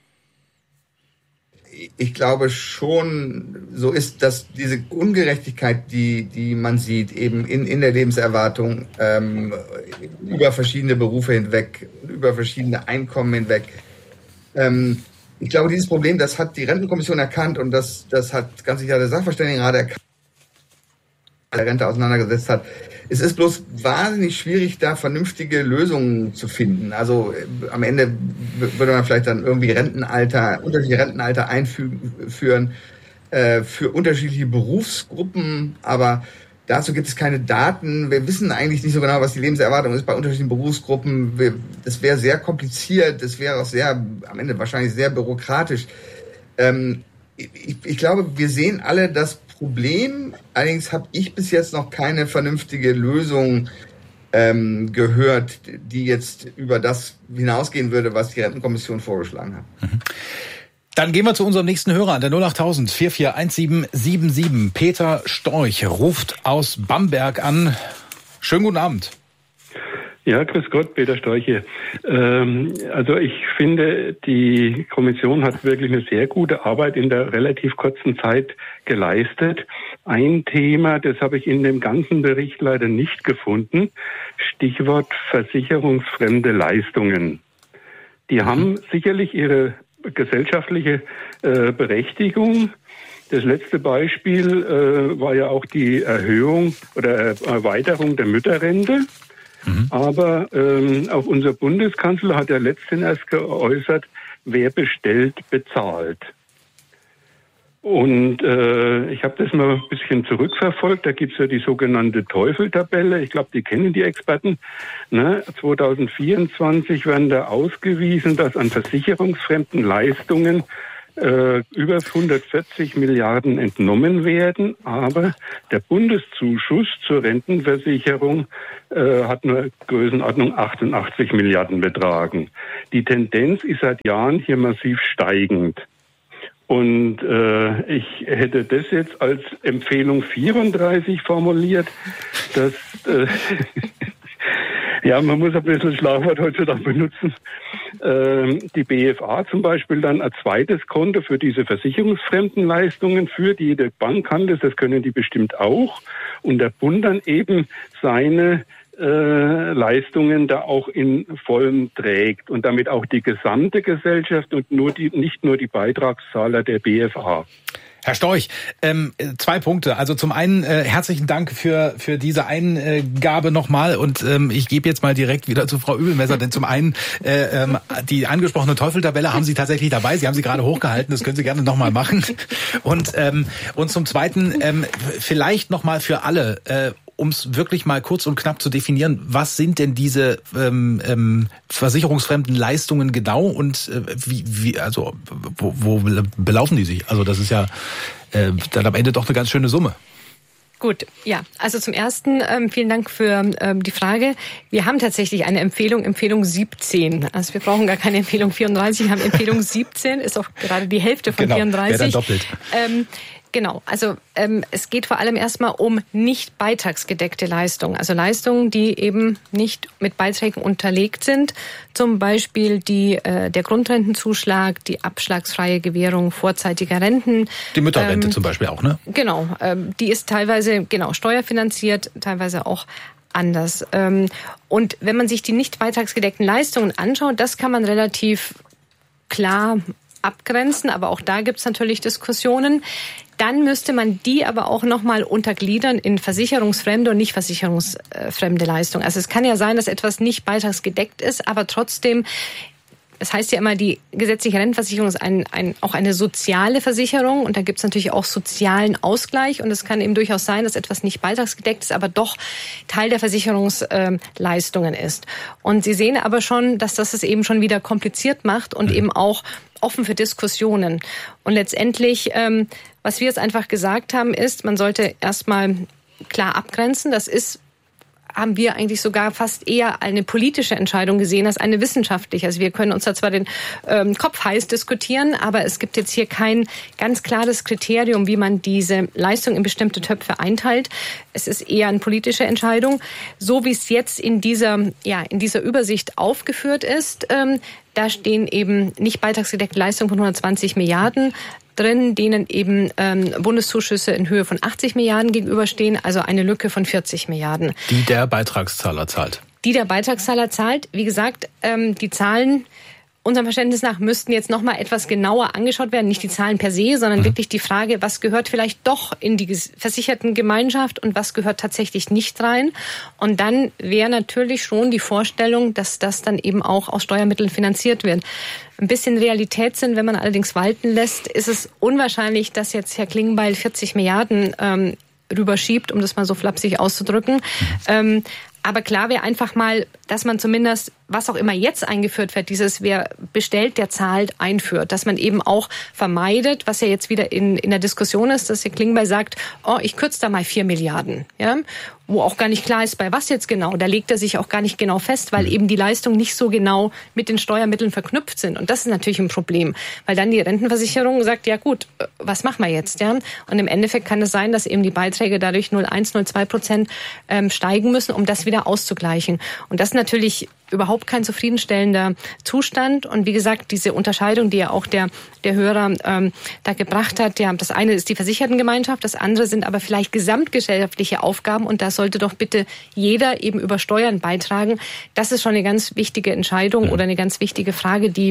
ich glaube schon, so ist, dass diese Ungerechtigkeit, die die man sieht, eben in in der Lebenserwartung ähm, über verschiedene Berufe hinweg, über verschiedene Einkommen hinweg. Ähm, Ich glaube, dieses Problem, das hat die Rentenkommission erkannt und das, das hat ganz sicher der Sachverständigenrat erkannt, der Rente auseinandergesetzt hat. Es ist bloß wahnsinnig schwierig, da vernünftige Lösungen zu finden. Also äh, am Ende würde man vielleicht dann irgendwie Rentenalter, unterschiedliche Rentenalter einführen äh, für unterschiedliche Berufsgruppen, aber dazu gibt es keine Daten. Wir wissen eigentlich nicht so genau, was die Lebenserwartung ist bei unterschiedlichen Berufsgruppen. Wir, das wäre sehr kompliziert. Das wäre auch sehr, am Ende wahrscheinlich sehr bürokratisch. Ähm, ich, ich glaube, wir sehen alle das Problem. Allerdings habe ich bis jetzt noch keine vernünftige Lösung ähm, gehört, die jetzt über das hinausgehen würde, was die Rentenkommission vorgeschlagen hat. Mhm. Dann gehen wir zu unserem nächsten Hörer an der null achttausend vier vier eins sieben sieben sieben. Peter Storch ruft aus Bamberg an. Schönen guten Abend. Ja, grüß Gott, Peter Storch hier. Ähm, also ich finde, die Kommission hat wirklich eine sehr gute Arbeit in der relativ kurzen Zeit geleistet. Ein Thema, das habe ich in dem ganzen Bericht leider nicht gefunden. Stichwort versicherungsfremde Leistungen. Die haben sicherlich ihre gesellschaftliche äh, Berechtigung. Das letzte Beispiel äh, war ja auch die Erhöhung oder Erweiterung der Mütterrente. Mhm. Aber ähm, auch unser Bundeskanzler hat ja letztens erst geäußert, wer bestellt, bezahlt. Und äh, ich habe das mal ein bisschen zurückverfolgt. Da gibt's ja die sogenannte Teufel-Tabelle. Ich glaube, die kennen die Experten. Ne? zwanzig vierundzwanzig werden da ausgewiesen, dass an versicherungsfremden Leistungen äh, über hundertvierzig Milliarden entnommen werden. Aber der Bundeszuschuss zur Rentenversicherung äh, hat nur Größenordnung achtundachtzig Milliarden betragen. Die Tendenz ist seit Jahren hier massiv steigend. Und äh, ich hätte das jetzt als Empfehlung vierunddreißig formuliert, dass äh, ja, man muss ein bisschen Schlagwort heutzutage benutzen. Äh, die B F A zum Beispiel dann ein zweites Konto für diese versicherungsfremden Leistungen führt. Jede Bank kann das, das können die bestimmt auch. Und der Bund dann eben seine Äh, Leistungen da auch in vollem trägt und damit auch die gesamte Gesellschaft und nur die, nicht nur die Beitragszahler der B F A. Herr Storch, ähm, zwei Punkte. Also zum einen äh, herzlichen Dank für für diese Eingabe nochmal und ähm, ich gebe jetzt mal direkt wieder zu Frau Übelmesser, denn zum einen äh, ähm, die angesprochene Teufeltabelle haben Sie tatsächlich dabei. Sie haben sie gerade hochgehalten, das können Sie gerne nochmal machen. Und ähm, und zum zweiten ähm, vielleicht nochmal für alle, äh, um es wirklich mal kurz und knapp zu definieren, was sind denn diese ähm, ähm, versicherungsfremden Leistungen genau und äh, wie, wie, also wo, wo belaufen die sich? Also das ist ja äh, dann am Ende doch eine ganz schöne Summe. Gut, ja. Also zum Ersten ähm, vielen Dank für ähm, die Frage. Wir haben tatsächlich eine Empfehlung, Empfehlung siebzehn. Also wir brauchen gar keine Empfehlung vierunddreißig, wir haben Empfehlung siebzehn, ist auch gerade die Hälfte von genau, vierunddreißig. Wäre dann doppelt. Ähm, Genau, also ähm, es geht vor allem erstmal um nicht beitragsgedeckte Leistungen, also Leistungen, die eben nicht mit Beiträgen unterlegt sind, zum Beispiel die äh, der Grundrentenzuschlag, die abschlagsfreie Gewährung vorzeitiger Renten. Die Mütterrente ähm, zum Beispiel auch, ne? Genau, ähm, die ist teilweise genau steuerfinanziert, teilweise auch anders. Ähm, und wenn man sich die nicht beitragsgedeckten Leistungen anschaut, das kann man relativ klar abgrenzen, aber auch da gibt's natürlich Diskussionen. Dann müsste man die aber auch nochmal untergliedern in versicherungsfremde und nicht versicherungsfremde Leistungen. Also es kann ja sein, dass etwas nicht beitragsgedeckt ist, aber trotzdem, es heißt ja immer, die gesetzliche Rentenversicherung ist ein, ein, auch eine soziale Versicherung und da gibt es natürlich auch sozialen Ausgleich und es kann eben durchaus sein, dass etwas nicht beitragsgedeckt ist, aber doch Teil der Versicherungsleistungen ist. Und Sie sehen aber schon, dass das es eben schon wieder kompliziert macht und eben auch offen für Diskussionen. Und letztendlich, ähm, was wir jetzt einfach gesagt haben, ist, man sollte erstmal klar abgrenzen. Das ist, haben wir eigentlich sogar fast eher eine politische Entscheidung gesehen als eine wissenschaftliche. Also wir können uns da zwar den ähm, Kopf heiß diskutieren, aber es gibt jetzt hier kein ganz klares Kriterium, wie man diese Leistung in bestimmte Töpfe einteilt. Es ist eher eine politische Entscheidung. So wie es jetzt in dieser, ja, in dieser Übersicht aufgeführt ist, ähm, da stehen eben nicht beitragsgedeckte Leistungen von hundertzwanzig Milliarden drin, denen eben ähm, Bundeszuschüsse in Höhe von achtzig Milliarden gegenüberstehen, also eine Lücke von vierzig Milliarden. Die der Beitragszahler zahlt. Die der Beitragszahler zahlt. Wie gesagt, ähm, die Zahlen unserem Verständnis nach müssten jetzt noch mal etwas genauer angeschaut werden. Nicht die Zahlen per se, sondern mhm. wirklich die Frage, was gehört vielleicht doch in die versicherten Gemeinschaft und was gehört tatsächlich nicht rein. Und dann wäre natürlich schon die Vorstellung, dass das dann eben auch aus Steuermitteln finanziert wird. Ein bisschen Realitätssinn, wenn man allerdings walten lässt, ist es unwahrscheinlich, dass jetzt Herr Klingbeil vierzig Milliarden ähm, rüberschiebt, um das mal so flapsig auszudrücken. Mhm. Ähm, aber klar wäre einfach mal, dass man zumindest, was auch immer jetzt eingeführt wird, dieses wer bestellt, der zahlt, einführt. Dass man eben auch vermeidet, was ja jetzt wieder in, in der Diskussion ist, dass Herr Klingbeil sagt, oh, ich kürze da mal vier Milliarden. Ja? Wo auch gar nicht klar ist, bei was jetzt genau. Da legt er sich auch gar nicht genau fest, weil eben die Leistungen nicht so genau mit den Steuermitteln verknüpft sind. Und das ist natürlich ein Problem, weil dann die Rentenversicherung sagt, ja gut, was machen wir jetzt? Ja? Und im Endeffekt kann es sein, dass eben die Beiträge dadurch null Komma eins, null Komma zwei Prozent ähm, steigen müssen, um das wieder auszugleichen. Und das ist natürlich überhaupt kein zufriedenstellender Zustand. Und wie gesagt, diese Unterscheidung, die ja auch der, der Hörer ähm, da gebracht hat, ja, das eine ist die Versichertengemeinschaft, das andere sind aber vielleicht gesamtgesellschaftliche Aufgaben und da sollte doch bitte jeder eben über Steuern beitragen. Das ist schon eine ganz wichtige Entscheidung oder eine ganz wichtige Frage, die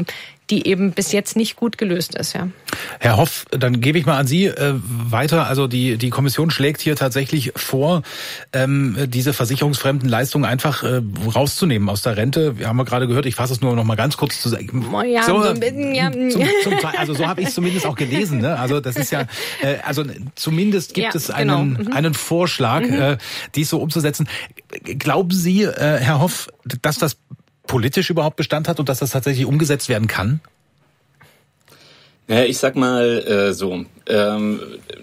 die eben bis jetzt nicht gut gelöst ist. Ja. Herr Hoff, dann gebe ich mal an Sie äh, weiter. Also die die Kommission schlägt hier tatsächlich vor, ähm, diese versicherungsfremden Leistungen einfach äh, rauszunehmen aus der Rente. Wir haben ja gerade gehört, ich fasse es nur noch mal ganz kurz zu sagen. Oh ja, so, so ein bisschen, ja. Zum, zum, also so habe ich es zumindest auch gelesen. Ne? Also das ist ja, äh, also zumindest gibt ja, es einen genau. mhm. einen Vorschlag, mhm. äh, dies so umzusetzen. Glauben Sie, äh, Herr Hoff, dass das politisch überhaupt Bestand hat und dass das tatsächlich umgesetzt werden kann? Ja, ich sag mal äh, so, ähm,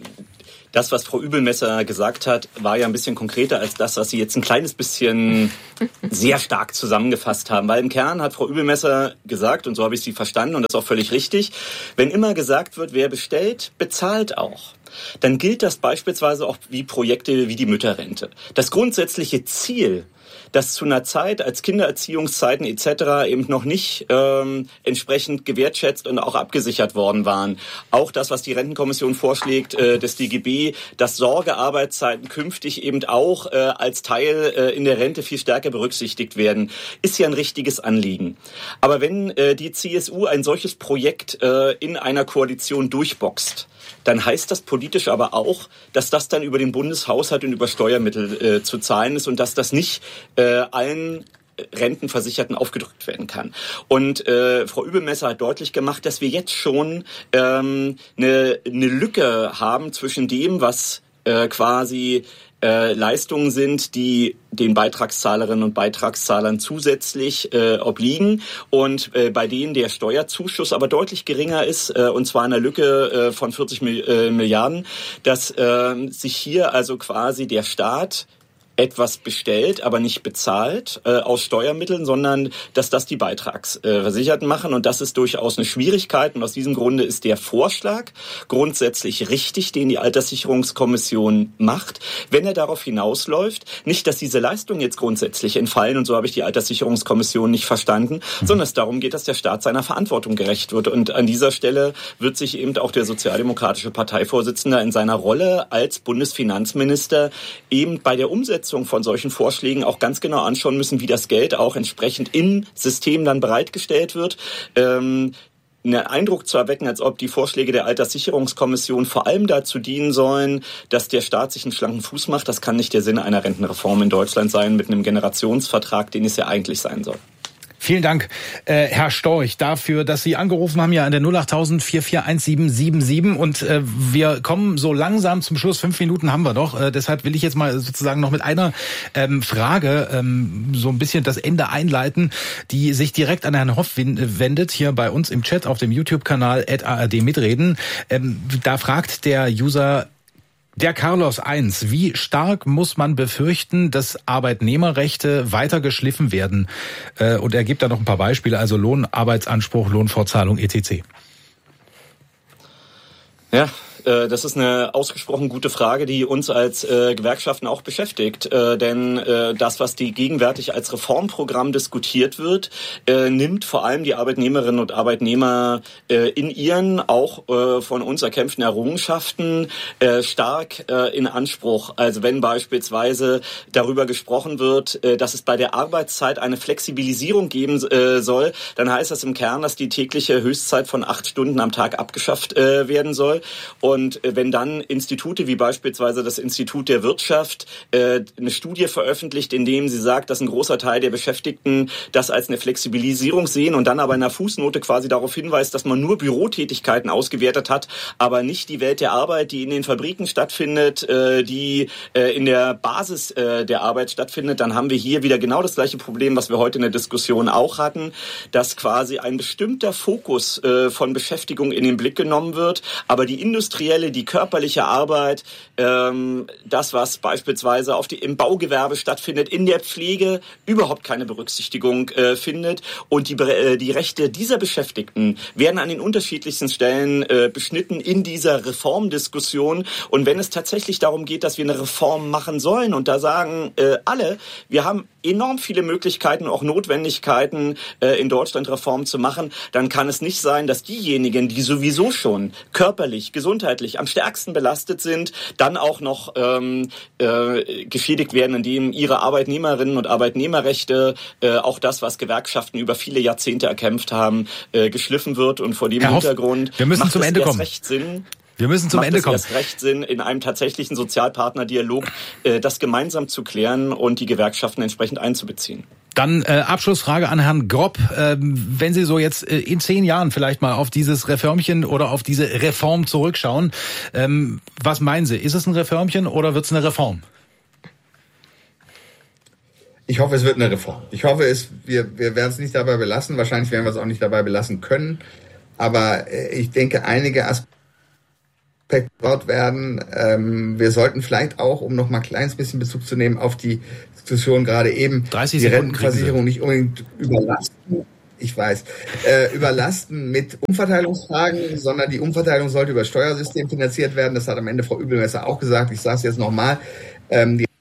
das, was Frau Übelmesser gesagt hat, war ja ein bisschen konkreter als das, was Sie jetzt ein kleines bisschen sehr stark zusammengefasst haben. Weil im Kern hat Frau Übelmesser gesagt, und so habe ich sie verstanden, und das ist auch völlig richtig, wenn immer gesagt wird, wer bestellt, bezahlt auch. Dann gilt das beispielsweise auch wie Projekte wie die Mütterrente. Das grundsätzliche Ziel, das zu einer Zeit, als Kindererziehungszeiten et cetera eben noch nicht ähm, entsprechend gewertschätzt und auch abgesichert worden waren. Auch das, was die Rentenkommission vorschlägt, äh, des D G B, dass Sorgearbeitszeiten künftig eben auch äh, als Teil äh, in der Rente viel stärker berücksichtigt werden, ist ja ein richtiges Anliegen. Aber wenn äh, die C S U ein solches Projekt äh, in einer Koalition durchboxt, dann heißt das politisch aber auch, dass das dann über den Bundeshaushalt und über Steuermittel äh, zu zahlen ist und dass das nicht äh, allen Rentenversicherten aufgedrückt werden kann. Und äh, Frau Übelmesser hat deutlich gemacht, dass wir jetzt schon ähm, eine, eine Lücke haben zwischen dem, was äh, quasi äh, Leistungen sind, die den Beitragszahlerinnen und Beitragszahlern zusätzlich äh, obliegen und äh, bei denen der Steuerzuschuss aber deutlich geringer ist, äh, und zwar eine Lücke äh, von vierzig Milliarden, dass äh, sich hier also quasi der Staat etwas bestellt, aber nicht bezahlt äh, aus Steuermitteln, sondern dass das die Beitragsversicherten äh, machen. Und das ist durchaus eine Schwierigkeit. Und aus diesem Grunde ist der Vorschlag grundsätzlich richtig, den die Alterssicherungskommission macht, wenn er darauf hinausläuft, nicht, dass diese Leistungen jetzt grundsätzlich entfallen, und so habe ich die Alterssicherungskommission nicht verstanden, mhm. sondern es darum geht, dass der Staat seiner Verantwortung gerecht wird. Und an dieser Stelle wird sich eben auch der sozialdemokratische Parteivorsitzende in seiner Rolle als Bundesfinanzminister eben bei der Umsetzung von solchen Vorschlägen auch ganz genau anschauen müssen, wie das Geld auch entsprechend im System dann bereitgestellt wird. Ähm, einen Eindruck zu erwecken, als ob die Vorschläge der Alterssicherungskommission vor allem dazu dienen sollen, dass der Staat sich einen schlanken Fuß macht, das kann nicht der Sinn einer Rentenreform in Deutschland sein, mit einem Generationsvertrag, den es ja eigentlich sein soll. Vielen Dank, äh, Herr Storch, dafür, dass Sie angerufen haben, ja an der null acht null null vier vier eins sieben sieben sieben. Und äh, wir kommen so langsam zum Schluss. Fünf Minuten haben wir noch. Äh, deshalb will ich jetzt mal sozusagen noch mit einer ähm, Frage ähm, so ein bisschen das Ende einleiten, die sich direkt an Herrn Hoff wendet, hier bei uns im Chat auf dem YouTube-Kanal at A R D mitreden. Ähm, da fragt der User Der Carlos eins, wie stark muss man befürchten, dass Arbeitnehmerrechte weiter geschliffen werden? Und er gibt da noch ein paar Beispiele, also Lohn, Arbeitsanspruch, Lohnfortzahlung, et cetera. Ja, das ist eine ausgesprochen gute Frage, die uns als äh, Gewerkschaften auch beschäftigt. Äh, denn äh, das, was die gegenwärtig als Reformprogramm diskutiert wird, äh, nimmt vor allem die Arbeitnehmerinnen und Arbeitnehmer äh, in ihren auch äh, von uns erkämpften Errungenschaften äh, stark äh, in Anspruch. Also wenn beispielsweise darüber gesprochen wird, äh, dass es bei der Arbeitszeit eine Flexibilisierung geben äh, soll, dann heißt das im Kern, dass die tägliche Höchstzeit von acht Stunden am Tag abgeschafft äh, werden soll. Und Und wenn dann Institute wie beispielsweise das Institut der Wirtschaft äh, eine Studie veröffentlicht, in dem sie sagt, dass ein großer Teil der Beschäftigten das als eine Flexibilisierung sehen und dann aber in der Fußnote quasi darauf hinweist, dass man nur Bürotätigkeiten ausgewertet hat, aber nicht die Welt der Arbeit, die in den Fabriken stattfindet, äh, die äh, in der Basis äh, der Arbeit stattfindet, dann haben wir hier wieder genau das gleiche Problem, was wir heute in der Diskussion auch hatten, dass quasi ein bestimmter Fokus äh, von Beschäftigung in den Blick genommen wird, aber die Industrie, die körperliche Arbeit, ähm, das, was beispielsweise auf die, im Baugewerbe stattfindet, in der Pflege überhaupt keine Berücksichtigung äh, findet. Und die, äh, die Rechte dieser Beschäftigten werden an den unterschiedlichsten Stellen äh, beschnitten in dieser Reformdiskussion. Und wenn es tatsächlich darum geht, dass wir eine Reform machen sollen, und da sagen äh, alle, wir haben enorm viele Möglichkeiten, auch Notwendigkeiten, äh, in Deutschland Reformen zu machen, dann kann es nicht sein, dass diejenigen, die sowieso schon körperlich, gesundheitlich am stärksten belastet sind, dann auch noch ähm, äh, geschädigt werden, indem ihre Arbeitnehmerinnen und Arbeitnehmerrechte, äh, auch das, was Gewerkschaften über viele Jahrzehnte erkämpft haben, äh, geschliffen wird. Und vor dem Herr Hoff, Hintergrund wir müssen macht zum es Ende erst kommen. recht Sinn, Wir müssen zum macht Ende es kommen. erst recht Sinn, in einem tatsächlichen Sozialpartnerdialog äh, das gemeinsam zu klären und die Gewerkschaften entsprechend einzubeziehen. Dann äh, Abschlussfrage an Herrn Grob. Ähm, wenn Sie so jetzt äh, in zehn Jahren vielleicht mal auf dieses Reformchen oder auf diese Reform zurückschauen, ähm, was meinen Sie? Ist es ein Reformchen oder wird es eine Reform? Ich hoffe, es wird eine Reform. Ich hoffe, es, wir, wir werden es nicht dabei belassen. Wahrscheinlich werden wir es auch nicht dabei belassen können. Aber äh, ich denke, einige Aspekte dort werden. Ähm, wir sollten vielleicht auch, um noch mal ein kleines bisschen Bezug zu nehmen auf die Diskussion gerade eben, die Rentenversicherung nicht unbedingt überlasten. Ich weiß, äh, überlasten mit Umverteilungsfragen, sondern die Umverteilung sollte über das Steuersystem finanziert werden. Das hat am Ende Frau Übelmesser auch gesagt. Ich sage es jetzt nochmal. Ähm, die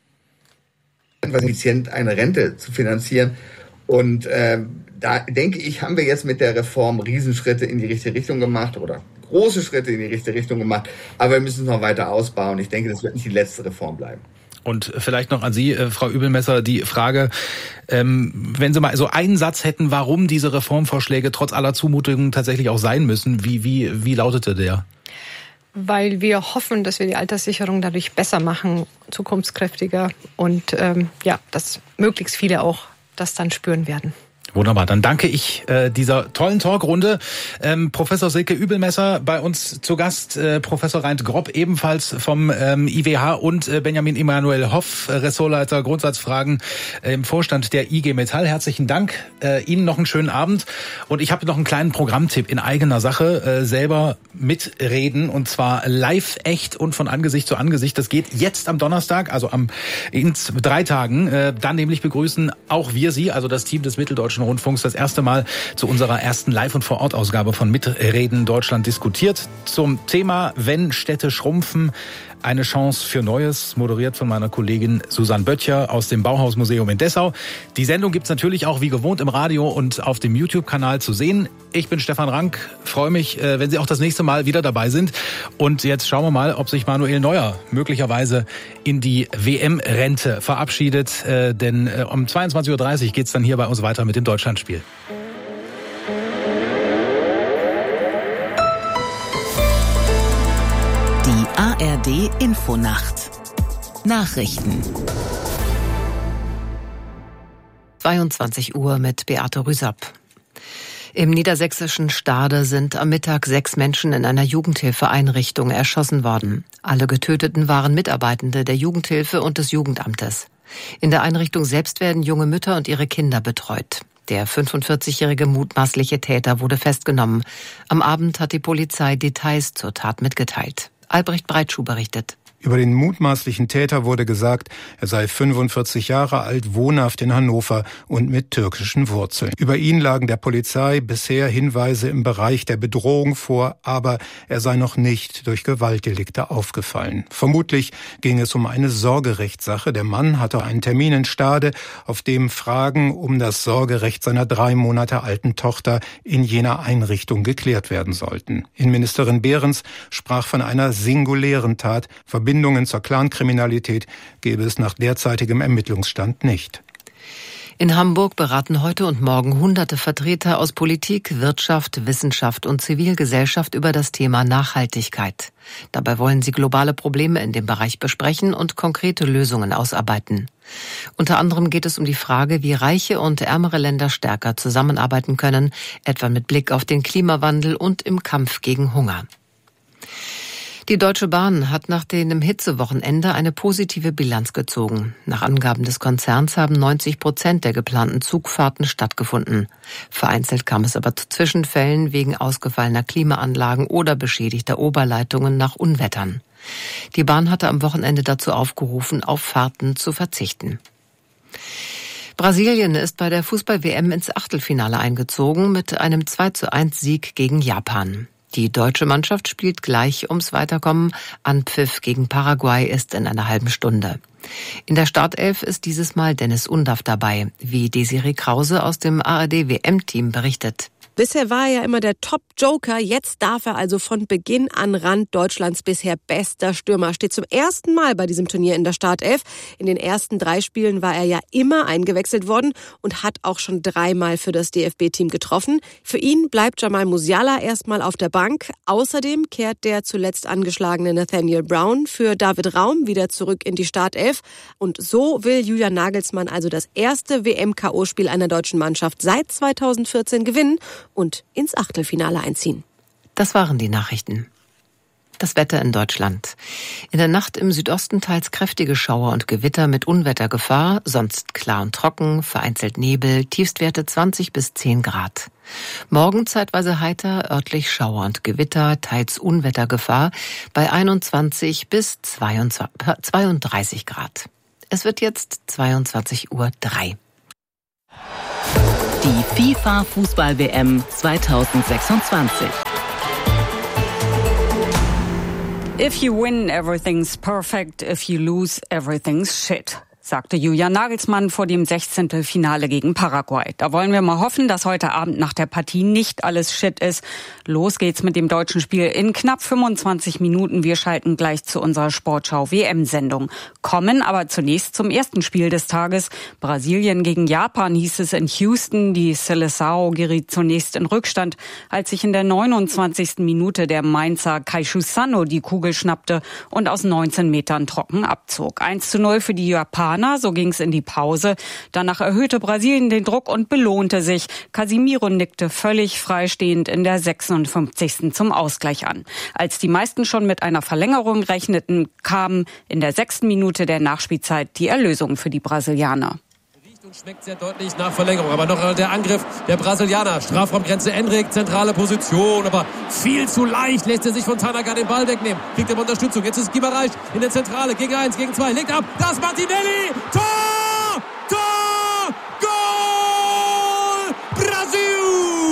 effizient eine Rente zu finanzieren. Und äh, da denke ich, haben wir jetzt mit der Reform Riesenschritte in die richtige Richtung gemacht oder große Schritte in die richtige Richtung gemacht. Aber wir müssen es noch weiter ausbauen. Ich denke, das wird nicht die letzte Reform bleiben. Und vielleicht noch an Sie, äh, Frau Übelmesser, die Frage, ähm, wenn Sie mal so einen Satz hätten, warum diese Reformvorschläge trotz aller Zumutungen tatsächlich auch sein müssen, wie, wie, wie lautete der? Weil wir hoffen, dass wir die Alterssicherung dadurch besser machen, zukunftskräftiger und ähm, ja, dass möglichst viele auch das dann spüren werden. Wunderbar, dann danke ich äh, dieser tollen Talkrunde. Ähm, Professor Silke Übelmesser bei uns zu Gast, äh, Professor Reint Grob ebenfalls vom ähm, I W H und äh, Benjamin Emanuel Hoff, äh, Ressortleiter Grundsatzfragen äh, im Vorstand der I G Metall. Herzlichen Dank, äh, Ihnen noch einen schönen Abend. Und ich habe noch einen kleinen Programmtipp in eigener Sache, äh, selber mitreden und zwar live, echt und von Angesicht zu Angesicht. Das geht jetzt am Donnerstag, also am in drei Tagen. Äh, dann nämlich begrüßen auch wir Sie, also das Team des Mitteldeutschen Rundfunks, das erste Mal zu unserer ersten Live- und Vor-Ort-Ausgabe von Mitreden Deutschland diskutiert. Zum Thema, wenn Städte schrumpfen, eine Chance für Neues, moderiert von meiner Kollegin Susanne Böttcher aus dem Bauhausmuseum in Dessau. Die Sendung gibt's natürlich auch wie gewohnt im Radio und auf dem YouTube-Kanal zu sehen. Ich bin Stefan Rank, freue mich, wenn Sie auch das nächste Mal wieder dabei sind. Und jetzt schauen wir mal, ob sich Manuel Neuer möglicherweise in die W M-Rente verabschiedet. Denn um zweiundzwanzig Uhr dreißig geht's dann hier bei uns weiter mit dem Deutschlandspiel. A R D Infonacht Nachrichten zweiundzwanzig Uhr mit Beate Rüsapp. Im niedersächsischen Stade sind am Mittag sechs Menschen in einer Jugendhilfeeinrichtung erschossen worden. Alle Getöteten waren Mitarbeitende der Jugendhilfe und des Jugendamtes. In der Einrichtung selbst werden junge Mütter und ihre Kinder betreut. Der fünfundvierzigjährige mutmaßliche Täter wurde festgenommen. Am Abend hat die Polizei Details zur Tat mitgeteilt. Albrecht Breitschuh berichtet. Über den mutmaßlichen Täter wurde gesagt, er sei fünfundvierzig Jahre alt, wohnhaft in Hannover und mit türkischen Wurzeln. Über ihn lagen der Polizei bisher Hinweise im Bereich der Bedrohung vor, aber er sei noch nicht durch Gewaltdelikte aufgefallen. Vermutlich ging es um eine Sorgerechtssache. Der Mann hatte einen Termin in Stade, auf dem Fragen um das Sorgerecht seiner drei Monate alten Tochter in jener Einrichtung geklärt werden sollten. Innenministerin Behrens sprach von einer singulären Tat. Verbindungen zur Clankriminalität gäbe es nach derzeitigem Ermittlungsstand nicht. In Hamburg beraten heute und morgen hunderte Vertreter aus Politik, Wirtschaft, Wissenschaft und Zivilgesellschaft über das Thema Nachhaltigkeit. Dabei wollen sie globale Probleme in dem Bereich besprechen und konkrete Lösungen ausarbeiten. Unter anderem geht es um die Frage, wie reiche und ärmere Länder stärker zusammenarbeiten können, etwa mit Blick auf den Klimawandel und im Kampf gegen Hunger. Die Deutsche Bahn hat nach dem Hitzewochenende eine positive Bilanz gezogen. Nach Angaben des Konzerns haben neunzig Prozent der geplanten Zugfahrten stattgefunden. Vereinzelt kam es aber zu Zwischenfällen wegen ausgefallener Klimaanlagen oder beschädigter Oberleitungen nach Unwettern. Die Bahn hatte am Wochenende dazu aufgerufen, auf Fahrten zu verzichten. Brasilien ist bei der Fußball-W M ins Achtelfinale eingezogen mit einem zwei zu eins Sieg gegen Japan. Die deutsche Mannschaft spielt gleich ums Weiterkommen. Anpfiff gegen Paraguay ist in einer halben Stunde. In der Startelf ist dieses Mal Dennis Undaff dabei, wie Desiree Krause aus dem A R D-W M-Team berichtet. Bisher war er ja immer der Top-Joker, jetzt darf er also von Beginn an Rand Deutschlands bisher bester Stürmer. Steht zum ersten Mal bei diesem Turnier in der Startelf. In den ersten drei Spielen war er ja immer eingewechselt worden und hat auch schon dreimal für das D F B-Team getroffen. Für ihn bleibt Jamal Musiala erstmal auf der Bank. Außerdem kehrt der zuletzt angeschlagene Nathaniel Brown für David Raum wieder zurück in die Startelf. Und so will Julian Nagelsmann also das erste W M-K O-Spiel einer deutschen Mannschaft seit zweitausendvierzehn gewinnen und ins Achtelfinale einziehen. Das waren die Nachrichten. Das Wetter in Deutschland. In der Nacht im Südosten teils kräftige Schauer und Gewitter mit Unwettergefahr, sonst klar und trocken, vereinzelt Nebel, Tiefstwerte zwanzig bis zehn Grad. Morgen zeitweise heiter, örtlich Schauer und Gewitter, teils Unwettergefahr bei einundzwanzig bis zweiunddreißig Grad. Es wird jetzt zweiundzwanzig Uhr drei. Die FIFA-Fußball-W M zweitausendsechsundzwanzig. If you win, everything's perfect. If you lose, everything's shit, sagte Julian Nagelsmann vor dem Sechzehntelfinale gegen Paraguay. Da wollen wir mal hoffen, dass heute Abend nach der Partie nicht alles Shit ist. Los geht's mit dem deutschen Spiel in knapp fünfundzwanzig Minuten. Wir schalten gleich zu unserer Sportschau-W M-Sendung. Kommen aber zunächst zum ersten Spiel des Tages. Brasilien gegen Japan hieß es in Houston. Die Seleção geriet zunächst in Rückstand, als sich in der neunundzwanzigsten Minute der Mainzer Kaishu Sano die Kugel schnappte und aus neunzehn Metern trocken abzog. eins zu null für die Japaner. So ging es in die Pause. Danach erhöhte Brasilien den Druck und belohnte sich. Casemiro nickte völlig freistehend in der sechsundfünfzigsten zum Ausgleich an. Als die meisten schon mit einer Verlängerung rechneten, kam in der sechsten Minute der Nachspielzeit die Erlösung für die Brasilianer. Und schmeckt sehr deutlich nach Verlängerung. Aber noch der Angriff der Brasilianer. Strafraumgrenze Endrick, zentrale Position. Aber viel zu leicht lässt er sich von Tanaka den Ball wegnehmen. Kriegt er Unterstützung. Jetzt ist Guimarães in der Zentrale. Gegen eins, gegen zwei. Legt ab. Das Martinelli. Tor! Tor! Goal! Brasil!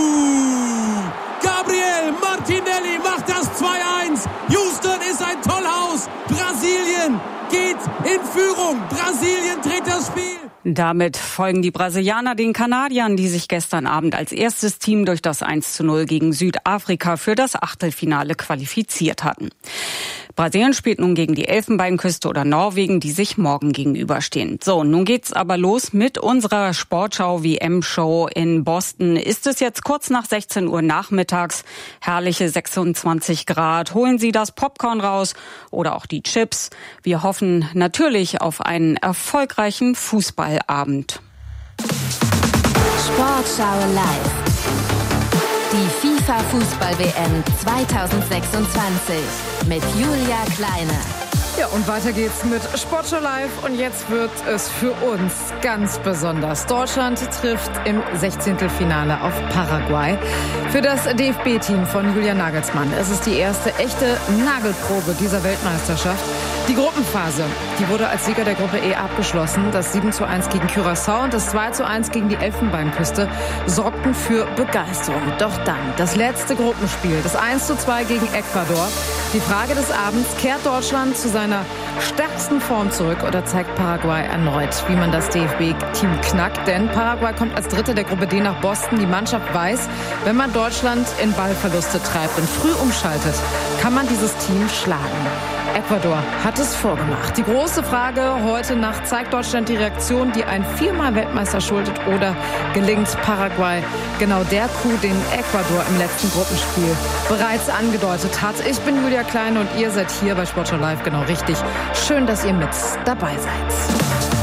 Gabriel Martinelli macht das zwei eins. Houston ist ein Tollhaus. Brasilien geht in Führung. Brasilien dreht das Spiel. Damit folgen die Brasilianer den Kanadiern, die sich gestern Abend als erstes Team durch das eins zu null gegen Südafrika für das Achtelfinale qualifiziert hatten. Brasilien spielt nun gegen die Elfenbeinküste oder Norwegen, die sich morgen gegenüberstehen. So, nun geht's aber los mit unserer Sportschau-W M-Show in Boston. Ist es jetzt kurz nach sechzehn Uhr nachmittags, herrliche sechsundzwanzig Grad. Holen Sie das Popcorn raus oder auch die Chips. Wir hoffen natürlich auf einen erfolgreichen Fußballabend. Sportschau live. Die FIFA-Fußball-W M zweitausendsechsundzwanzig mit Julia Kleine. Ja, und weiter geht's mit Sportschau Live. Und jetzt wird es für uns ganz besonders. Deutschland trifft im Sechzehntelfinale auf Paraguay. Für das D F B-Team von Julian Nagelsmann. Es ist die erste echte Nagelprobe dieser Weltmeisterschaft. Die Gruppenphase, die wurde als Sieger der Gruppe E abgeschlossen. Das sieben zu eins gegen Curaçao und das zwei zu eins gegen die Elfenbeinküste sorgten für Begeisterung. Doch dann das letzte Gruppenspiel, das eins zu zwei gegen Ecuador. Die Frage des Abends, kehrt Deutschland zu seiner stärksten Form zurück oder zeigt Paraguay erneut, wie man das D F B-Team knackt? Denn Paraguay kommt als Dritter der Gruppe D nach Boston. Die Mannschaft weiß, wenn man Deutschland in Ballverluste treibt und früh umschaltet, kann man dieses Team schlagen. Ecuador hat es vorgemacht. Die große Frage heute Nacht, zeigt Deutschland die Reaktion, die ein viermal Weltmeister schuldet, oder gelingt Paraguay genau der Coup, den Ecuador im letzten Gruppenspiel bereits angedeutet hat? Ich bin Julia Klein und ihr seid hier bei Sportschau Live genau richtig. Schön, dass ihr mit dabei seid.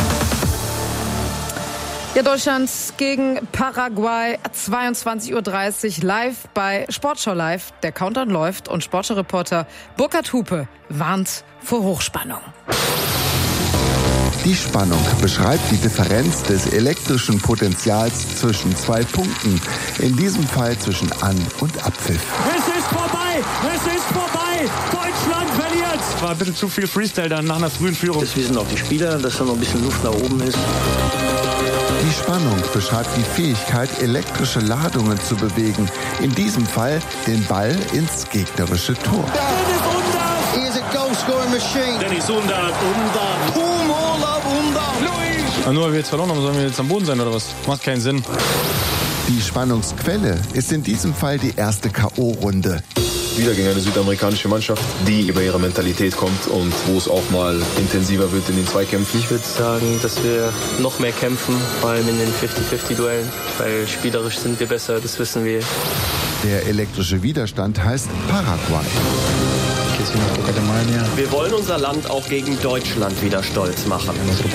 Ja, Deutschland gegen Paraguay, zweiundzwanzig Uhr dreißig live bei Sportschau Live. Der Countdown läuft und Sportschau-Reporter Burkhard Hupe warnt vor Hochspannung. Die Spannung beschreibt die Differenz des elektrischen Potentials zwischen zwei Punkten. In diesem Fall zwischen An- und Abpfiff. Es ist vorbei! Es ist vorbei! Deutschland verliert! War ein bisschen zu viel Freestyle dann nach einer frühen Führung. Das wissen auch die Spieler, dass da noch ein bisschen Luft nach oben ist. Die Spannung beschreibt die Fähigkeit, elektrische Ladungen zu bewegen. In diesem Fall den Ball ins gegnerische Tor. Dennis Undaff! He is a goal-scoring machine. Dennis Undaff! Undaff! Paul Morley! Na, nur weil wir jetzt verloren haben, sollen wir jetzt am Boden sein oder was? Macht keinen Sinn. Die Spannungsquelle ist in diesem Fall die erste K O-Runde. Wieder gegen eine südamerikanische Mannschaft, die über ihre Mentalität kommt und wo es auch mal intensiver wird in den Zweikämpfen. Ich würde sagen, dass wir noch mehr kämpfen, vor allem in den fünfzig fünfzig Duellen, weil spielerisch sind wir besser, das wissen wir. Der elektrische Widerstand heißt Paraguay. Wir wollen unser Land auch gegen Deutschland wieder stolz machen.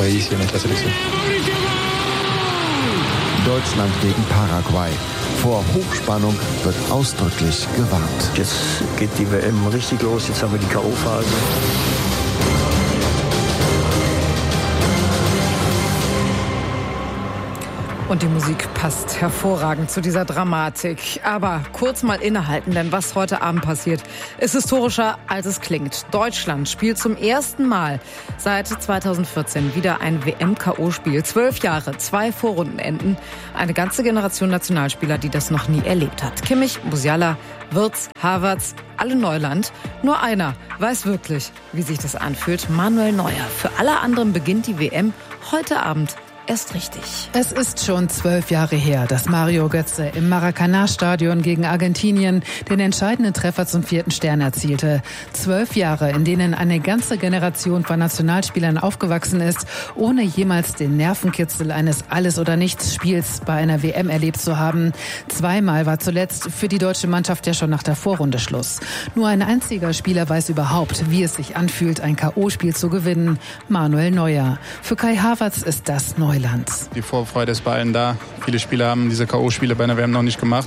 Deutschland gegen Paraguay. Vor Hochspannung wird ausdrücklich gewarnt. Jetzt geht die W M richtig los, jetzt haben wir die K O-Phase. Und die Musik passt hervorragend zu dieser Dramatik. Aber kurz mal innehalten, denn was heute Abend passiert, ist historischer, als es klingt. Deutschland spielt zum ersten Mal seit zweitausendvierzehn wieder ein W M-K O-Spiel. Zwölf Jahre, zwei Vorrundenenden. Eine ganze Generation Nationalspieler, die das noch nie erlebt hat. Kimmich, Musiala, Wirtz, Havertz, alle Neuland. Nur einer weiß wirklich, wie sich das anfühlt. Manuel Neuer. Für alle anderen beginnt die W M heute Abend erst richtig. Es ist schon zwölf Jahre her, dass Mario Götze im Maracanã-Stadion gegen Argentinien den entscheidenden Treffer zum vierten Stern erzielte. Zwölf Jahre, in denen eine ganze Generation von Nationalspielern aufgewachsen ist, ohne jemals den Nervenkitzel eines Alles-oder-Nichts-Spiels bei einer W M erlebt zu haben. Zweimal war zuletzt für die deutsche Mannschaft ja schon nach der Vorrunde Schluss. Nur ein einziger Spieler weiß überhaupt, wie es sich anfühlt, ein K O-Spiel zu gewinnen. Manuel Neuer. Für Kai Havertz ist das neu. Die Vorfreude ist bei allen da. Viele Spieler haben diese K O-Spiele bei einer W M noch nicht gemacht.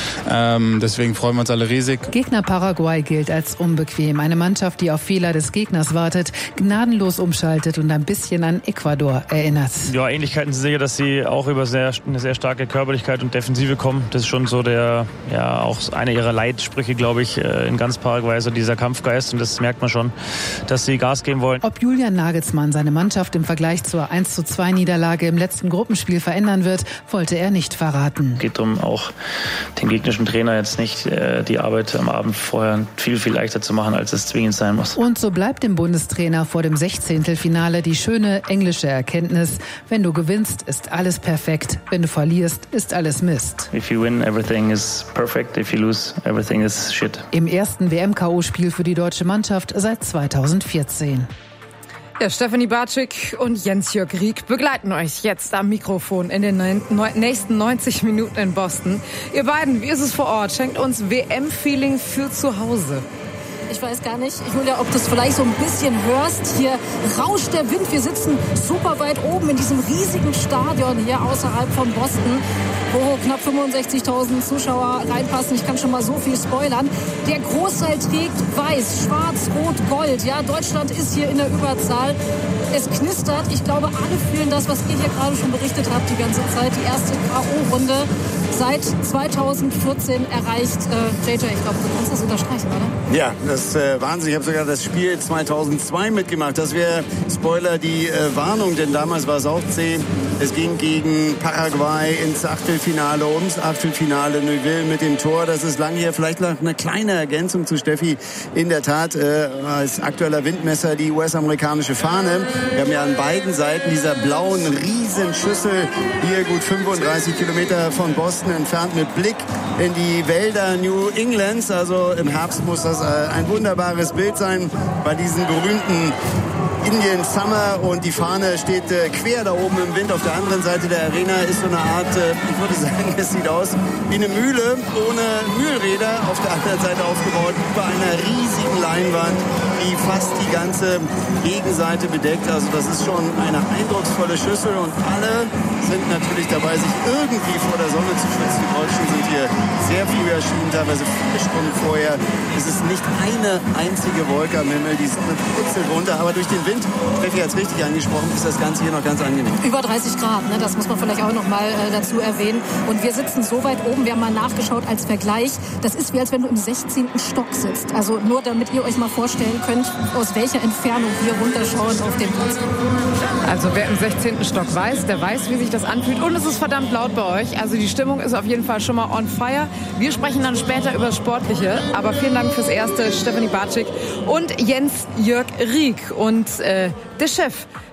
Ähm, deswegen freuen wir uns alle riesig. Gegner Paraguay gilt als unbequem. Eine Mannschaft, die auf Fehler des Gegners wartet, gnadenlos umschaltet und ein bisschen an Ecuador erinnert. Ja, Ähnlichkeiten sind sicher, dass sie auch über sehr, eine sehr starke Körperlichkeit und Defensive kommen. Das ist schon so der, ja, auch einer ihrer Leitsprüche, glaube ich, in ganz Paraguay, so dieser Kampfgeist. Und das merkt man schon, dass sie Gas geben wollen. Ob Julian Nagelsmann seine Mannschaft im Vergleich zur eins zu zwei Niederlage im letzten Gruppenspiel verändern wird, wollte er nicht verraten. Es geht darum, auch dem gegnerischen Trainer jetzt nicht äh, die Arbeit am Abend vorher viel, viel leichter zu machen, als es zwingend sein muss. Und so bleibt dem Bundestrainer vor dem Sechzehntelfinale die schöne englische Erkenntnis: Wenn du gewinnst, ist alles perfekt. Wenn du verlierst, ist alles Mist. If you win, everything is perfect. If you lose, everything is shit. Im ersten W M-K O-Spiel für die deutsche Mannschaft seit zweitausendvierzehn. Ja, Stefanie Bartschik und Jens-Jörg Rieck begleiten euch jetzt am Mikrofon in den nächsten neunzig Minuten in Boston. Ihr beiden, wie ist es vor Ort? Schenkt uns W M-Feeling für zu Hause. Ich weiß gar nicht, Julia, ob du es vielleicht so ein bisschen hörst. Hier rauscht der Wind. Wir sitzen super weit oben in diesem riesigen Stadion hier außerhalb von Boston, wo knapp fünfundsechzigtausend Zuschauer reinpassen. Ich kann schon mal so viel spoilern. Der Großteil trägt weiß, schwarz, rot, gold. Ja, Deutschland ist hier in der Überzahl. Es knistert. Ich glaube, alle fühlen das, was ihr hier gerade schon berichtet habt, die ganze Zeit. Die erste K O-Runde seit zweitausendvierzehn erreicht. Äh, J J, ich glaube, du kannst das unterstreichen, oder? Ja, das ist äh, Wahnsinn. Ich habe sogar das Spiel zweitausendzwei mitgemacht. Das wäre, Spoiler, die äh, Warnung, denn damals war es auch zäh. Es ging gegen Paraguay ins Achtelfinale, ums Achtelfinale. Neuville mit dem Tor, das ist lang hier. Vielleicht noch eine kleine Ergänzung zu Steffi. In der Tat, äh, als aktueller Windmesser die U S-amerikanische Fahne. Wir haben ja an beiden Seiten dieser blauen Riesenschüssel hier gut fünfunddreißig Kilometer von Boston entfernt mit Blick in die Wälder New Englands. Also im Herbst muss das ein wunderbares Bild sein bei diesen berühmten Indian Summer, und die Fahne steht äh, quer da oben im Wind. Auf der anderen Seite der Arena ist so eine Art, äh, ich würde sagen, es sieht aus wie eine Mühle ohne Mühlräder, auf der anderen Seite aufgebaut über einer riesigen Leinwand, die fast die ganze Gegenseite bedeckt. Also das ist schon eine eindrucksvolle Schüssel, und alle sind natürlich dabei, sich irgendwie vor der Sonne zu schützen. Die Deutschen sind hier sehr früh erschienen, teilweise vier Stunden vorher. Es ist nicht eine einzige Wolke am Himmel, die Sonne putzelt runter, aber durch den Wind, Steffi hat es richtig angesprochen, ist das Ganze hier noch ganz angenehm. Über dreißig Grad, ne? Das muss man vielleicht auch noch mal äh, dazu erwähnen. Und wir sitzen so weit oben, wir haben mal nachgeschaut als Vergleich. Das ist wie, als wenn du im sechzehnten Stock sitzt. Also nur damit ihr euch mal vorstellen könnt, aus welcher Entfernung wir runterschauen auf den Platz. Also wer im sechzehnten Stock weiß, der weiß, wie sich das anfühlt. Und es ist verdammt laut bei euch. Also die Stimmung ist auf jeden Fall schon mal on fire. Wir sprechen dann später über das Sportliche. Aber vielen Dank fürs Erste, Stefanie Bartschik und Jens-Jörg Rieck. Und äh, der Chef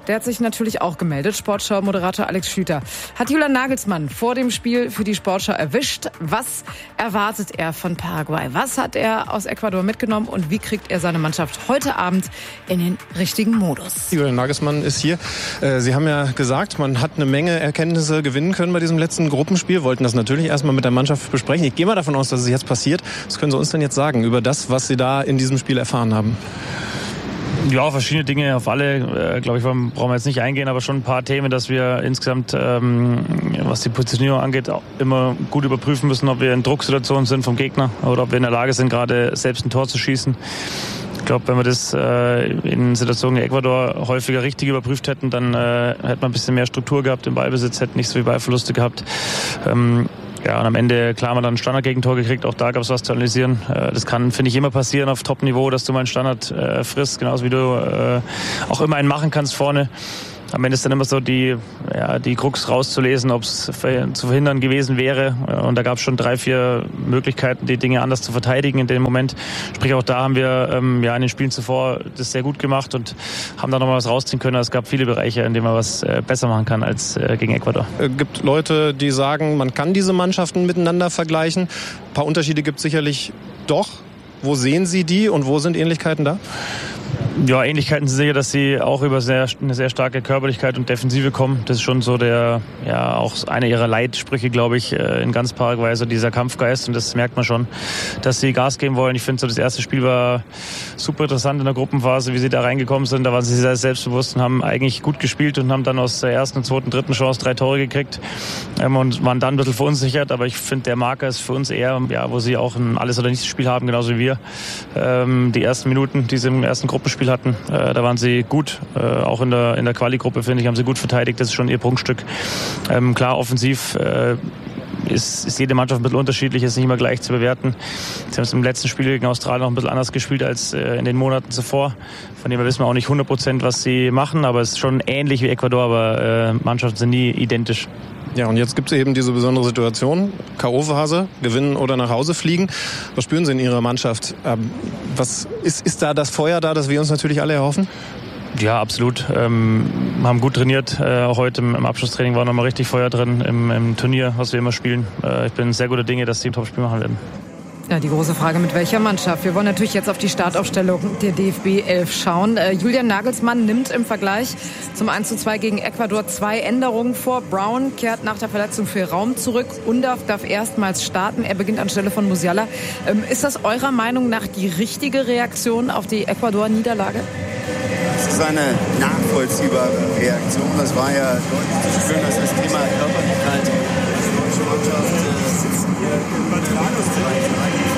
der hat sich natürlich auch gemeldet. Sportschau-Moderator Alex Schlüter. Hat Julian Nagelsmann vor dem Spiel für die Sportschau erwischt? Was erwartet er von Paraguay? Was hat er aus Ecuador mitgenommen und wie kriegt er seine Mannschaft heute Abend in den richtigen Modus? Julian Nagelsmann ist hier. Sie haben ja gesagt, man hat eine Menge Erkenntnisse gewinnen können bei diesem letzten Gruppenspiel. Wollten das natürlich erstmal mit der Mannschaft besprechen. Ich gehe mal davon aus, dass es jetzt passiert. Was können Sie uns denn jetzt sagen über das, was Sie da in diesem Spiel erfahren haben? Ja, verschiedene Dinge. Auf alle, äh, glaube ich, brauchen wir jetzt nicht eingehen, aber schon ein paar Themen, dass wir insgesamt, ähm, was die Positionierung angeht, auch immer gut überprüfen müssen, ob wir in Drucksituationen sind vom Gegner oder ob wir in der Lage sind, gerade selbst ein Tor zu schießen. Ich glaube, wenn wir das äh, in Situationen wie Ecuador häufiger richtig überprüft hätten, dann äh, hätte man ein bisschen mehr Struktur gehabt im Ballbesitz, hätten nicht so viele Ballverluste gehabt. Ähm, Ja, und am Ende, klar, haben wir dann ein Standardgegentor gekriegt. Auch da gab es was zu analysieren. Das kann, finde ich, immer passieren auf Top-Niveau, dass du mal einen Standard äh, frisst, genauso wie du äh, auch immer einen machen kannst vorne. Am Ende ist dann immer so die, ja, die Krux rauszulesen, ob es zu verhindern gewesen wäre. Und da gab es schon drei, vier Möglichkeiten, die Dinge anders zu verteidigen in dem Moment. Sprich, auch da haben wir ähm, ja in den Spielen zuvor das sehr gut gemacht und haben da nochmal was rausziehen können. Es gab viele Bereiche, in denen man was äh, besser machen kann als äh, gegen Ecuador. Es gibt Leute, die sagen, man kann diese Mannschaften miteinander vergleichen. Ein paar Unterschiede gibt es sicherlich doch. Wo sehen Sie die und wo sind Ähnlichkeiten da? Ja, Ähnlichkeiten sind sicher, dass sie auch über sehr, eine sehr starke Körperlichkeit und Defensive kommen. Das ist schon so der, ja, auch einer ihrer Leitsprüche, glaube ich, in ganz Paraguay, so dieser Kampfgeist. Und das merkt man schon, dass sie Gas geben wollen. Ich finde, so das erste Spiel war super interessant in der Gruppenphase, wie sie da reingekommen sind. Da waren sie sehr selbstbewusst und haben eigentlich gut gespielt und haben dann aus der ersten, zweiten, dritten Chance drei Tore gekriegt und waren dann ein bisschen verunsichert. Aber ich finde, der Marker ist für uns eher, ja, wo sie auch ein Alles- oder Nichts-Spiel haben, genauso wie wir. Die ersten Minuten, die sie im ersten Gruppenspiel hatten, äh, da waren sie gut, äh, auch in der in der Quali-Gruppe, finde ich, haben sie gut verteidigt, das ist schon ihr Prunkstück. Ähm, klar, offensiv äh, ist, ist jede Mannschaft ein bisschen unterschiedlich, ist nicht immer gleich zu bewerten. Sie haben es im letzten Spiel gegen Australien noch ein bisschen anders gespielt als äh, in den Monaten zuvor. Von dem her wissen wir auch nicht hundert Prozent, was sie machen, aber es ist schon ähnlich wie Ecuador, aber äh, Mannschaften sind nie identisch. Ja, und jetzt gibt es eben diese besondere Situation, K O-Phase, gewinnen oder nach Hause fliegen. Was spüren Sie in Ihrer Mannschaft? Ähm, was ist, ist da das Feuer da, das wir uns natürlich alle erhoffen? Ja, absolut. Ähm, haben gut trainiert. Äh, auch heute im, im Abschlusstraining war nochmal richtig Feuer drin im, im Turnier, was wir immer spielen. Äh, ich bin sehr guter Dinge, dass sie ein Topspiel machen werden. Ja, die große Frage, mit welcher Mannschaft? Wir wollen natürlich jetzt auf die Startaufstellung der D F B elf schauen. Äh, Julian Nagelsmann nimmt im Vergleich zum eins zu zwei gegen Ecuador zwei Änderungen vor. Brown kehrt nach der Verletzung für Raum zurück. Undav darf erstmals starten. Er beginnt anstelle von Musiala. Ähm, ist das eurer Meinung nach die richtige Reaktion auf die Ecuador-Niederlage? Das ist eine nachvollziehbare Reaktion. Das war ja deutlich zu spüren, dass das Thema Körperlichkeit der deutschen Mannschaft äh, sitzen hier im Übertragungsbereich.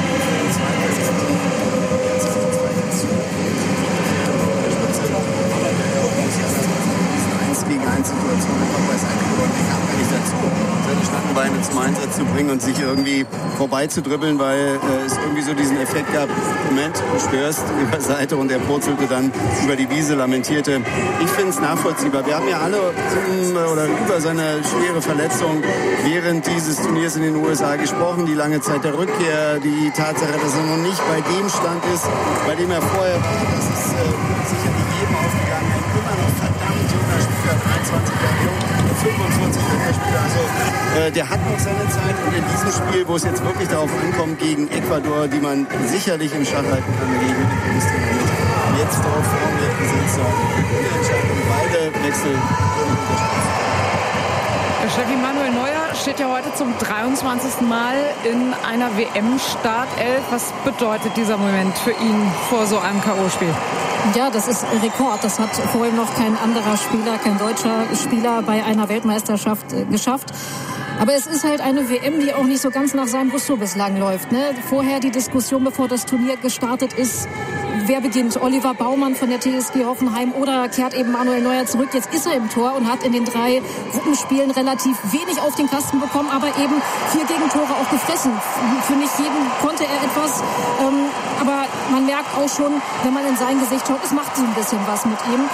Gegen eins Situation einfach bei seinem Geworden, der kam gar nicht dazu, seine Standbeine zum Einsatz zu bringen und sich irgendwie vorbei zu dribbeln, weil äh, es irgendwie so diesen Effekt gab, Moment, du störst über Seite und er purzelte dann über die Wiese, lamentierte. Ich finde es nachvollziehbar. Wir haben ja alle um, oder über seine schwere Verletzung während dieses Turniers in den U S A gesprochen, die lange Zeit der Rückkehr, die Tatsache, dass er noch nicht bei dem Stand ist, bei dem er vorher war, das ist äh, sicherlich jedem aufgegangen, ein immer noch verdammt junger Spieler, dreiundzwanzig Jahre jung, fünfundzwanzig Jahre Spieler, also äh, der hat noch seine Zeit und in diesem Spiel, wo es jetzt wirklich darauf ankommt, gegen Ecuador, die man sicherlich im Schach halten kann, dagegen mit dem Bundestrainer mit, jetzt darauf vorne gesetzt haben, die Entscheidung, beide Wechsel unterstützen. Steffi, Manuel Neuer steht ja heute zum dreiundzwanzigsten Mal in einer W M-Startelf. Was bedeutet dieser Moment für ihn vor so einem K O-Spiel? Ja, das ist Rekord. Das hat vorher noch kein anderer Spieler, kein deutscher Spieler bei einer Weltmeisterschaft äh, geschafft. Aber es ist halt eine W M, die auch nicht so ganz nach seinem Gusto bislang läuft. Ne? Vorher die Diskussion, bevor das Turnier gestartet ist, wer beginnt? Oliver Baumann von der T S G Hoffenheim oder kehrt eben Manuel Neuer zurück? Jetzt ist er im Tor und hat in den drei Gruppenspielen relativ wenig auf den Kasten bekommen, aber eben vier Gegentore auch gefressen. Für nicht jeden konnte er etwas, ähm, aber man merkt auch schon, wenn man in sein Gesicht schaut, es macht so ein bisschen was mit ihm.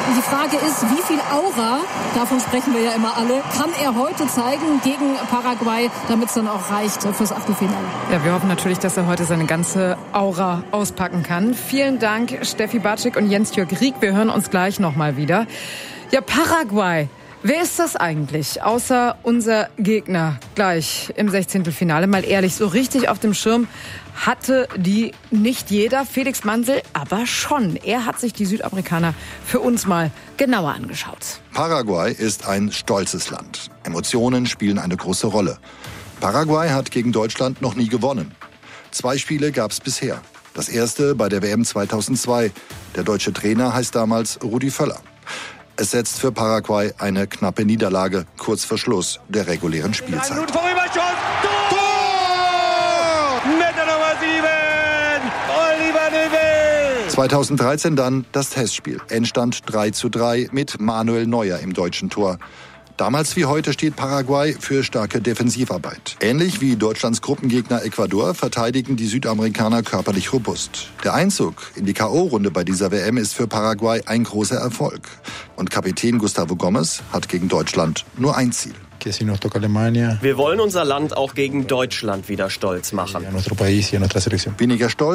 Die Frage ist, wie viel Aura, davon sprechen wir ja immer alle, kann er heute zeigen gegen Paraguay, damit es dann auch reicht fürs Achtelfinale? Ja, wir hoffen natürlich, dass er heute seine ganze Aura auspacken kann. Vielen Dank, Steffi Batschik und Jens-Jörg Rieck. Wir hören uns gleich nochmal wieder. Ja, Paraguay. Wer ist das eigentlich, außer unser Gegner gleich im Sechzehntelfinale? Mal ehrlich, so richtig auf dem Schirm hatte die nicht jeder. Felix Mansel aber schon. Er hat sich die Südamerikaner für uns mal genauer angeschaut. Paraguay ist ein stolzes Land. Emotionen spielen eine große Rolle. Paraguay hat gegen Deutschland noch nie gewonnen. Zwei Spiele gab es bisher. Das erste bei der W M zweitausendzwei. Der deutsche Trainer heißt damals Rudi Völler. Es setzt für Paraguay eine knappe Niederlage kurz vor Schluss der regulären Spielzeit. Tor! Mit der Nummer sieben, Oliver Neuville! zweitausenddreizehn dann das Testspiel. Endstand drei zu drei mit Manuel Neuer im deutschen Tor. Damals wie heute steht Paraguay für starke Defensivarbeit. Ähnlich wie Deutschlands Gruppengegner Ecuador verteidigen die Südamerikaner körperlich robust. Der Einzug in die K O-Runde bei dieser W M ist für Paraguay ein großer Erfolg. Und Kapitän Gustavo Gomez hat gegen Deutschland nur ein Ziel. Wir wollen unser Land auch gegen Deutschland wieder stolz machen. Weniger stolz